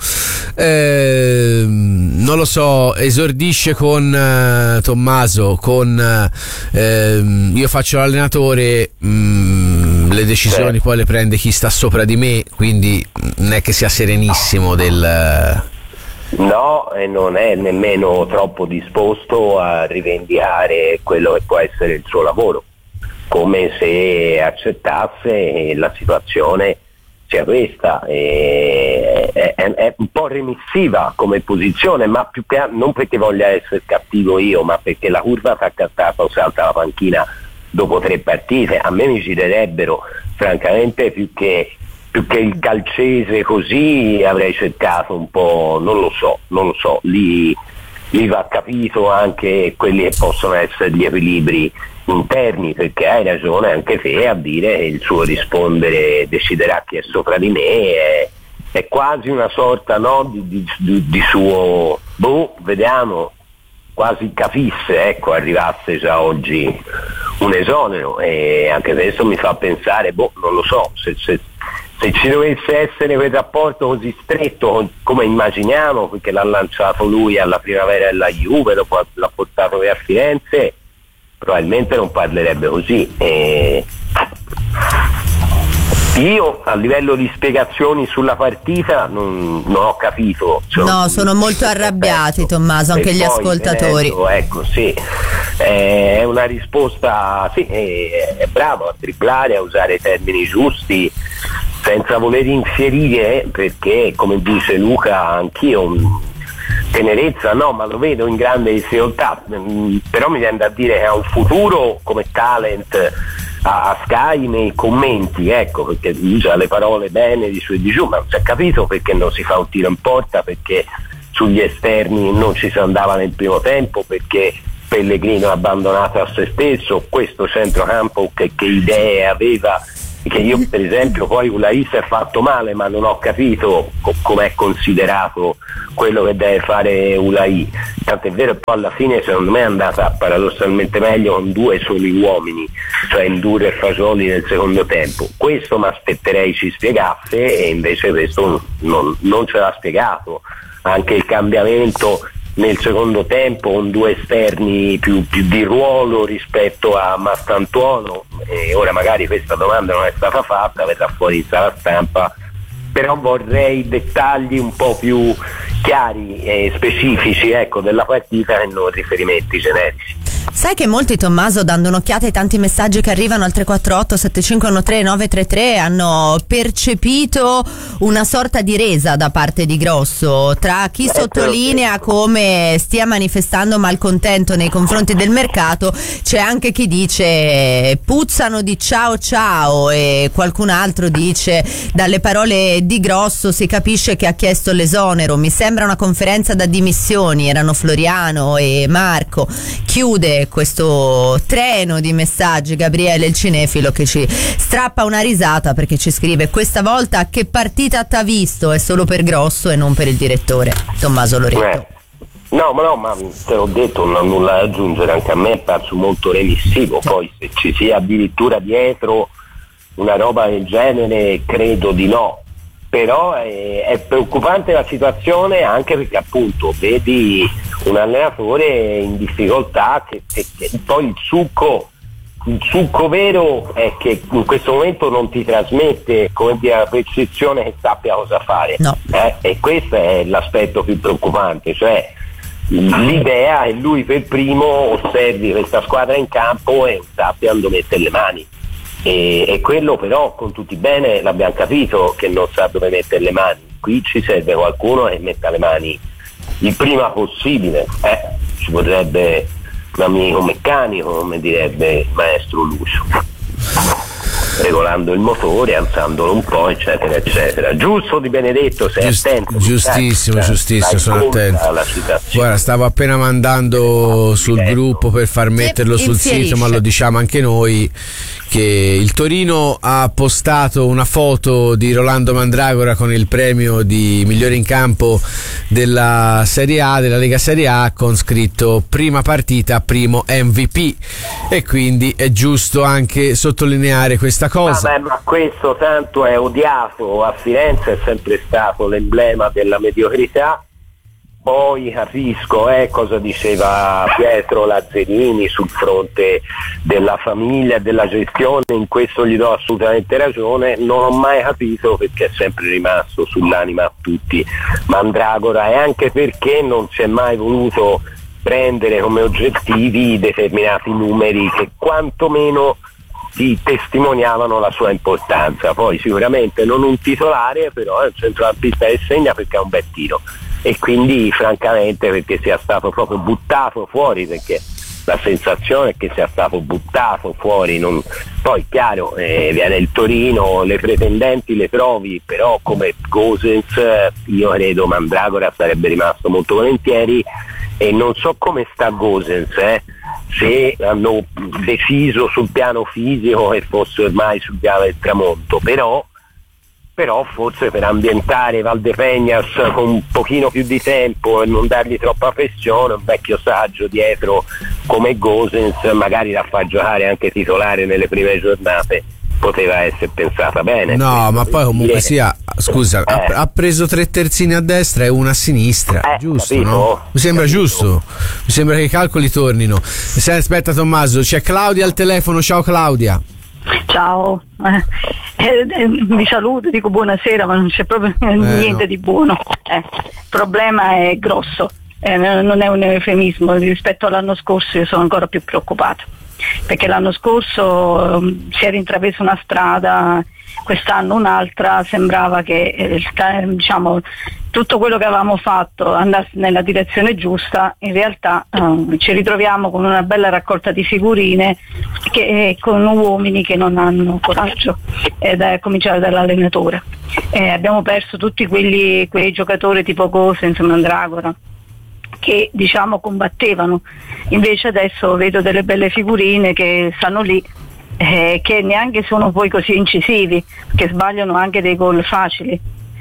Eh, non lo so. Esordisce con eh, Tommaso. Con eh, io faccio l'allenatore. Mh, le decisioni Sì. poi le prende chi sta sopra di me. Quindi non è che sia serenissimo del. No, e non è nemmeno troppo disposto a rivendicare quello che può essere il suo lavoro, come se accettasse la situazione sia questa. E è, è, è un po' remissiva come posizione, ma più che non perché voglia essere cattivo io, ma perché la curva fa cattata o salta la panchina dopo tre partite. A me mi girerebbero francamente più che più che il calcese, così avrei cercato un po', non lo so, non lo so, lì, lì va capito anche quelli che possono essere gli equilibri interni, perché hai ragione anche te a dire che il suo rispondere deciderà chi è sopra di me, è, è quasi una sorta, no, di, di, di suo, boh, vediamo, quasi capisse, ecco, arrivasse già oggi un esonero, e anche questo mi fa pensare, boh, non lo so, se, se se ci dovesse essere quel rapporto così stretto come immaginiamo, perché l'ha lanciato lui alla primavera della Juve, dopo l'ha portato via a Firenze, probabilmente non parlerebbe così. E io a livello di spiegazioni sulla partita non, non ho capito. Cioè, No, sono molto arrabbiati, Tommaso, anche e gli poi ascoltatori. tenendo, ecco, sì, è una risposta, sì, è, è bravo a dribblare, a usare i termini giusti, senza voler infierire, perché come dice Luca anch'io tenerezza no, ma lo vedo in grande difficoltà, però mi viene da dire che ha un futuro come talent a, a Sky nei commenti, ecco, perché usa le parole bene di su e di giù, ma non si è capito perché non si fa un tiro in porta, perché sugli esterni non ci si andava nel primo tempo, perché Pellegrino ha abbandonato a se stesso questo centrocampo, che, che idee aveva, che io per esempio poi Ulai si è fatto male, ma non ho capito co- com'è considerato quello che deve fare Ulai, tant'è vero che poi alla fine secondo me è andata paradossalmente meglio con due soli uomini, cioè Indure e Fasoli nel secondo tempo. Questo mi aspetterei ci spiegasse, e invece questo non, non ce l'ha spiegato. Anche il cambiamento nel secondo tempo con due esterni più, più di ruolo rispetto a Mastantuono, e ora magari questa domanda non è stata fatta, verrà fuori in sala stampa, però vorrei dettagli un po' più chiari e specifici, ecco, della partita, e non riferimenti generici. Sai che molti, Tommaso, dando un'occhiata ai tanti messaggi che arrivano al tre quattro otto sette cinque uno tre nove tre tre, hanno percepito una sorta di resa da parte di Grosso, tra chi sottolinea come stia manifestando malcontento nei confronti del mercato, c'è anche chi dice puzzano di ciao ciao, e qualcun altro dice dalle parole di Grosso si capisce che ha chiesto l'esonero, mi sembra una conferenza da dimissioni, erano Floriano e Marco. Chiude questo treno di messaggi Gabriele il cinefilo, che ci strappa una risata perché ci scrive: questa volta che partita t'ha visto, è solo per Grosso e non per il direttore. Tommaso Loreto. Eh. No, ma no, ma te l'ho detto, non ho nulla da aggiungere, anche a me è parso molto remissivo, poi se ci sia addirittura dietro una roba del genere credo di no, però è, è preoccupante la situazione, anche perché appunto vedi un allenatore in difficoltà che, che, che poi il succo il succo vero è che in questo momento non ti trasmette, come dire, la percezione che sappia cosa fare, no. eh? E questo è l'aspetto più preoccupante, cioè l'idea è lui per primo osservi questa squadra in campo e sappia dove mettere le mani, e, e quello però con tutti bene l'abbiamo capito che non sa dove mettere le mani. Qui ci serve qualcuno che metta le mani il prima possibile, eh? Ci vorrebbe un amico meccanico, come direbbe il maestro Lucio, regolando il motore, alzandolo un po', eccetera eccetera. Giusto Di Benedetto, sei Giust- attento, giustissimo, sai, giustissimo, dai sono conta attento. alla situazione. Guarda, stavo appena mandando sul gruppo per far metterlo sul sito, ma lo diciamo anche noi che il Torino ha postato una foto di Rolando Mandragora con il premio di migliore in campo della Serie A, della Lega Serie A, con scritto prima partita, primo M V P, e quindi è giusto anche sottolineare questa cosa. Vabbè, ma questo tanto è odiato a Firenze, è sempre stato l'emblema della mediocrità. Poi capisco eh, cosa diceva Pietro Lazzarini sul fronte della famiglia e della gestione, in questo gli do assolutamente ragione. Non ho mai capito perché è sempre rimasto sull'anima a tutti Mandragora, e anche perché non si è mai voluto prendere come oggettivi determinati numeri che quantomeno ti testimoniavano la sua importanza. Poi sicuramente non un titolare, però è un centrocampista che segna perché ha un bel tiro, e quindi francamente perché sia stato proprio buttato fuori, perché la sensazione è che sia stato buttato fuori. Non... poi chiaro, eh, viene il Torino, le pretendenti le trovi, però come Gosens io credo Mandragora sarebbe rimasto molto volentieri, e non so come sta Gosens, eh, se hanno deciso sul piano fisico che fosse ormai sul piano del tramonto, però però forse per ambientare Valdepeñas con un pochino più di tempo e non dargli troppa pressione, un vecchio saggio dietro come Gosens magari la fa giocare anche titolare nelle prime giornate, poteva essere pensata bene. No, ma poi comunque sia, scusa, eh. ha, ha preso tre terzini a destra e una a sinistra, eh, giusto, capito? no? Mi sembra Capito. giusto, mi sembra che i calcoli tornino. Se, aspetta Tommaso, c'è Claudia al telefono, ciao Claudia. Ciao, eh, eh, vi saluto, dico buonasera, ma non c'è proprio niente no. di buono. Eh, il problema è grosso, eh, non è un eufemismo. Rispetto all'anno scorso io sono ancora più preoccupata, perché l'anno scorso eh, si era intrapresa una strada, quest'anno un'altra, sembrava che eh, diciamo, tutto quello che avevamo fatto andasse nella direzione giusta. In realtà eh, ci ritroviamo con una bella raccolta di figurine che, eh, con uomini che non hanno coraggio, ed è cominciare dall'allenatore. Eh, abbiamo perso tutti quelli, quei giocatori tipo Gosens, Mandragora, che diciamo combattevano, invece adesso vedo delle belle figurine che stanno lì, eh, che neanche sono poi così incisivi, che sbagliano anche dei gol facili,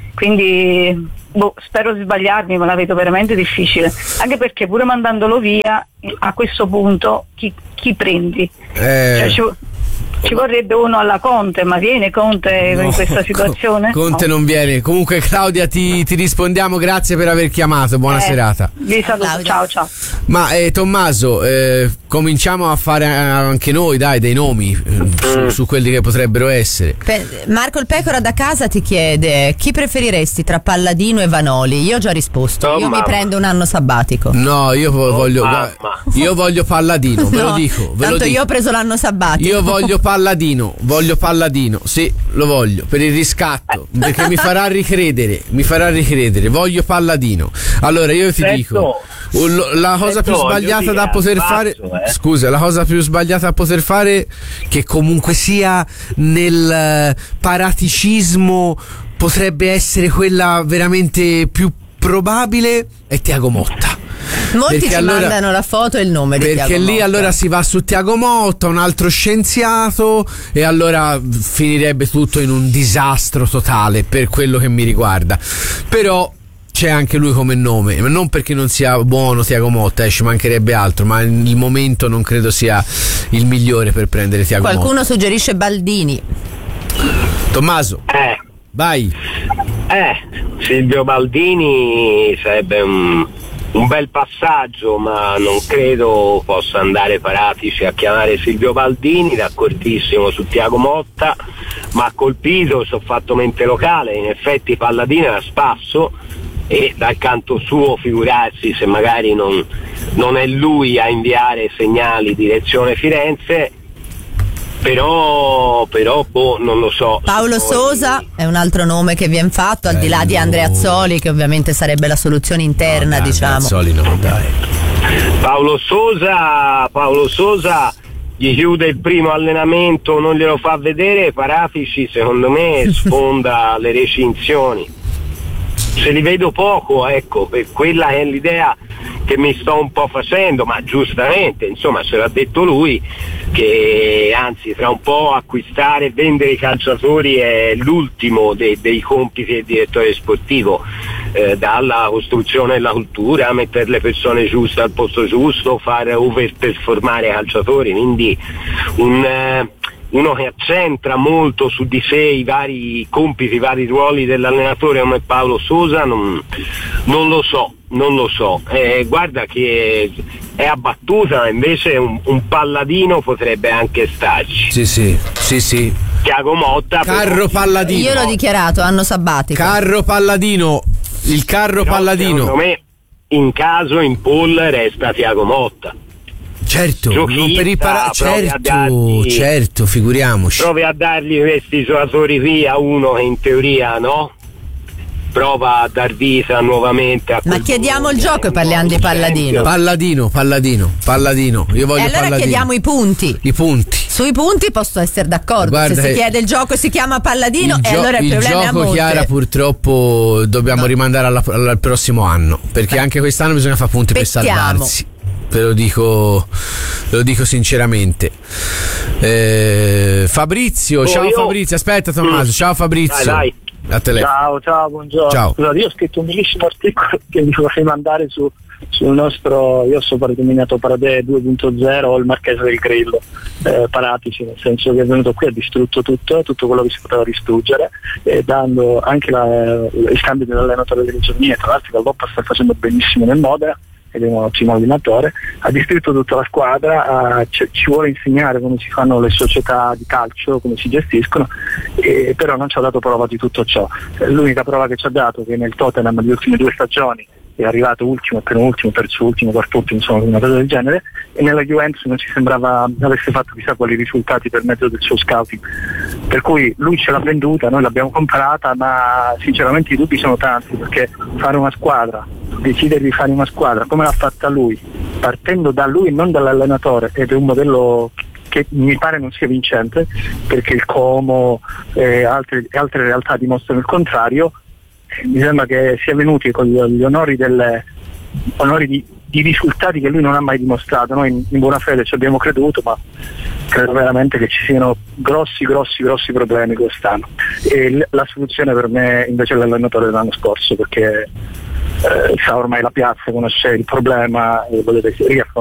quindi boh, spero di sbagliarmi, ma la vedo veramente difficile, anche perché pure mandandolo via a questo punto chi, chi prendi? Eh. Cioè, ci, Ci vorrebbe uno alla Conte, ma viene Conte no, in questa situazione? Conte no. non viene. Comunque Claudia ti, ti rispondiamo, grazie per aver chiamato, buona eh, serata. Vi saluto, ciao ciao. Ma eh, Tommaso, eh, cominciamo a fare anche noi, dai, dei nomi eh, su, su quelli che potrebbero essere. Pe- Marco il Pecora da casa ti chiede: chi preferiresti tra Palladino e Vanoli? Io ho già risposto, oh, io mamma. mi prendo un anno sabbatico. No, io voglio oh, io voglio Palladino, ve no, lo dico, ve tanto lo dico. io ho preso l'anno sabbatico. Io voglio Palladino, voglio Palladino, sì, lo voglio, per il riscatto, perché mi farà ricredere, mi farà ricredere, voglio Palladino. Allora io ti Sento. dico, la cosa più sbagliata da poter fare, eh. scusa, la cosa più sbagliata da poter fare, che comunque sia nel paraticismo potrebbe essere quella veramente più probabile, è Thiago Motta. Molti perché ci allora, mandano la foto e il nome di perché Thiago lì Motta. allora si va su Thiago Motta, un altro scienziato, e allora finirebbe tutto in un disastro totale per quello che mi riguarda. Però c'è anche lui come nome, non perché non sia buono Thiago Motta, eh, ci mancherebbe altro, ma il momento non credo sia il migliore per prendere Thiago Qualcuno Motta. Qualcuno suggerisce Baldini. Tommaso, eh. vai. Eh, Silvio Baldini sarebbe un, un bel passaggio, ma non credo possa andare Paratici a chiamare Silvio Baldini, d'accordissimo su Thiago Motta, ma ha colpito, ci ho fatto mente locale, in effetti Palladino era a spasso, e dal canto suo figurarsi se magari non, non è lui a inviare segnali direzione Firenze. Però, però boh, non lo so. Paolo poi... Sosa è un altro nome che viene fatto, al eh, di là no. di Andreazzoli, che ovviamente sarebbe la soluzione interna, no, dai, diciamo. Andreazzoli no, dai. Paolo Sosa, Paolo Sosa gli chiude il primo allenamento, non glielo fa vedere, Paratici secondo me sfonda le recinzioni. Se li vedo poco, ecco, per quella è l'idea che mi sto un po' facendo, ma giustamente, insomma, ce l'ha detto lui, che anzi tra un po' acquistare e vendere i calciatori è l'ultimo dei, dei compiti del direttore sportivo, eh, dalla costruzione della cultura, mettere le persone giuste al posto giusto, fare overperformare i calciatori, quindi un... Eh, uno che accentra molto su di sé i vari compiti, i vari ruoli dell'allenatore come Paolo Sosa, non, non lo so, non lo so. Eh, guarda che è abbattuta, invece un, un Palladino potrebbe anche starci. Sì, sì, sì, sì. Thiago Motta. Carro Palladino. Io l'ho dichiarato, anno sabbatico. Carro Palladino, il carro Però, Palladino. Secondo me, in caso in poll resta Thiago Motta. Certo, Giochista, non per i para- certo, dargli, certo, figuriamoci. Provi a dargli questi giocatori qui a uno che in teoria no? Prova a dar vita nuovamente a Ma chiediamo il gioco e parliamo di Palladino. Palladino, Palladino, Palladino. Io voglio e allora Palladino. chiediamo i punti. I punti. Sui punti posso essere d'accordo. Guarda, se si chiede il gioco e si chiama Palladino, e gio- allora il, il problema è a monte. Il gioco, Chiara, purtroppo dobbiamo no. rimandare alla, al prossimo anno, perché Beh. anche quest'anno bisogna fare punti Pettiamo. per salvarsi. Ve lo dico, ve lo dico sinceramente. Eh, Fabrizio, oh, ciao io... Fabrizio, aspetta Tommaso, mm. ciao Fabrizio. Dai, dai. A telefono. Ciao, ciao, buongiorno. Ciao. Scusate, io ho scritto un bellissimo articolo che vi vorrei mandare su, sul nostro, io so denominato Parade due punto zero o il Marchese del Grillo, eh, Paratici, nel senso che è venuto qui, ha distrutto tutto, tutto quello che si poteva distruggere, e dando anche la, il cambio dell'allenatore delle giornate. Tra l'altro Galloppa sta facendo benissimo nel Modena, ed è un ottimo allenatore, ha distrutto tutta la squadra, uh, c- ci vuole insegnare come si fanno le società di calcio, come si gestiscono, e, però non ci ha dato prova di tutto ciò. L'unica prova che ci ha dato è che nel Tottenham le ultime due stagioni è arrivato ultimo, penultimo, terzo ultimo, quarto ultimo, insomma una cosa del genere, e nella Juventus non ci sembrava avesse fatto chissà quali risultati per mezzo del suo scouting, per cui lui ce l'ha venduta, noi l'abbiamo comprata, ma sinceramente i dubbi sono tanti, perché fare una squadra, decidere di fare una squadra come l'ha fatta lui, partendo da lui e non dall'allenatore, ed è un modello che mi pare non sia vincente, perché il Como e altre, altre realtà dimostrano il contrario. Mi sembra che sia venuti con gli, gli onori, delle, onori di, di risultati che lui non ha mai dimostrato. Noi in, in buona fede ci abbiamo creduto, ma credo veramente che ci siano grossi grossi grossi problemi quest'anno, e l- la soluzione per me invece è l'allenatore dell'anno scorso, perché eh, sa ormai la piazza, conosce il problema e volete riaffrontare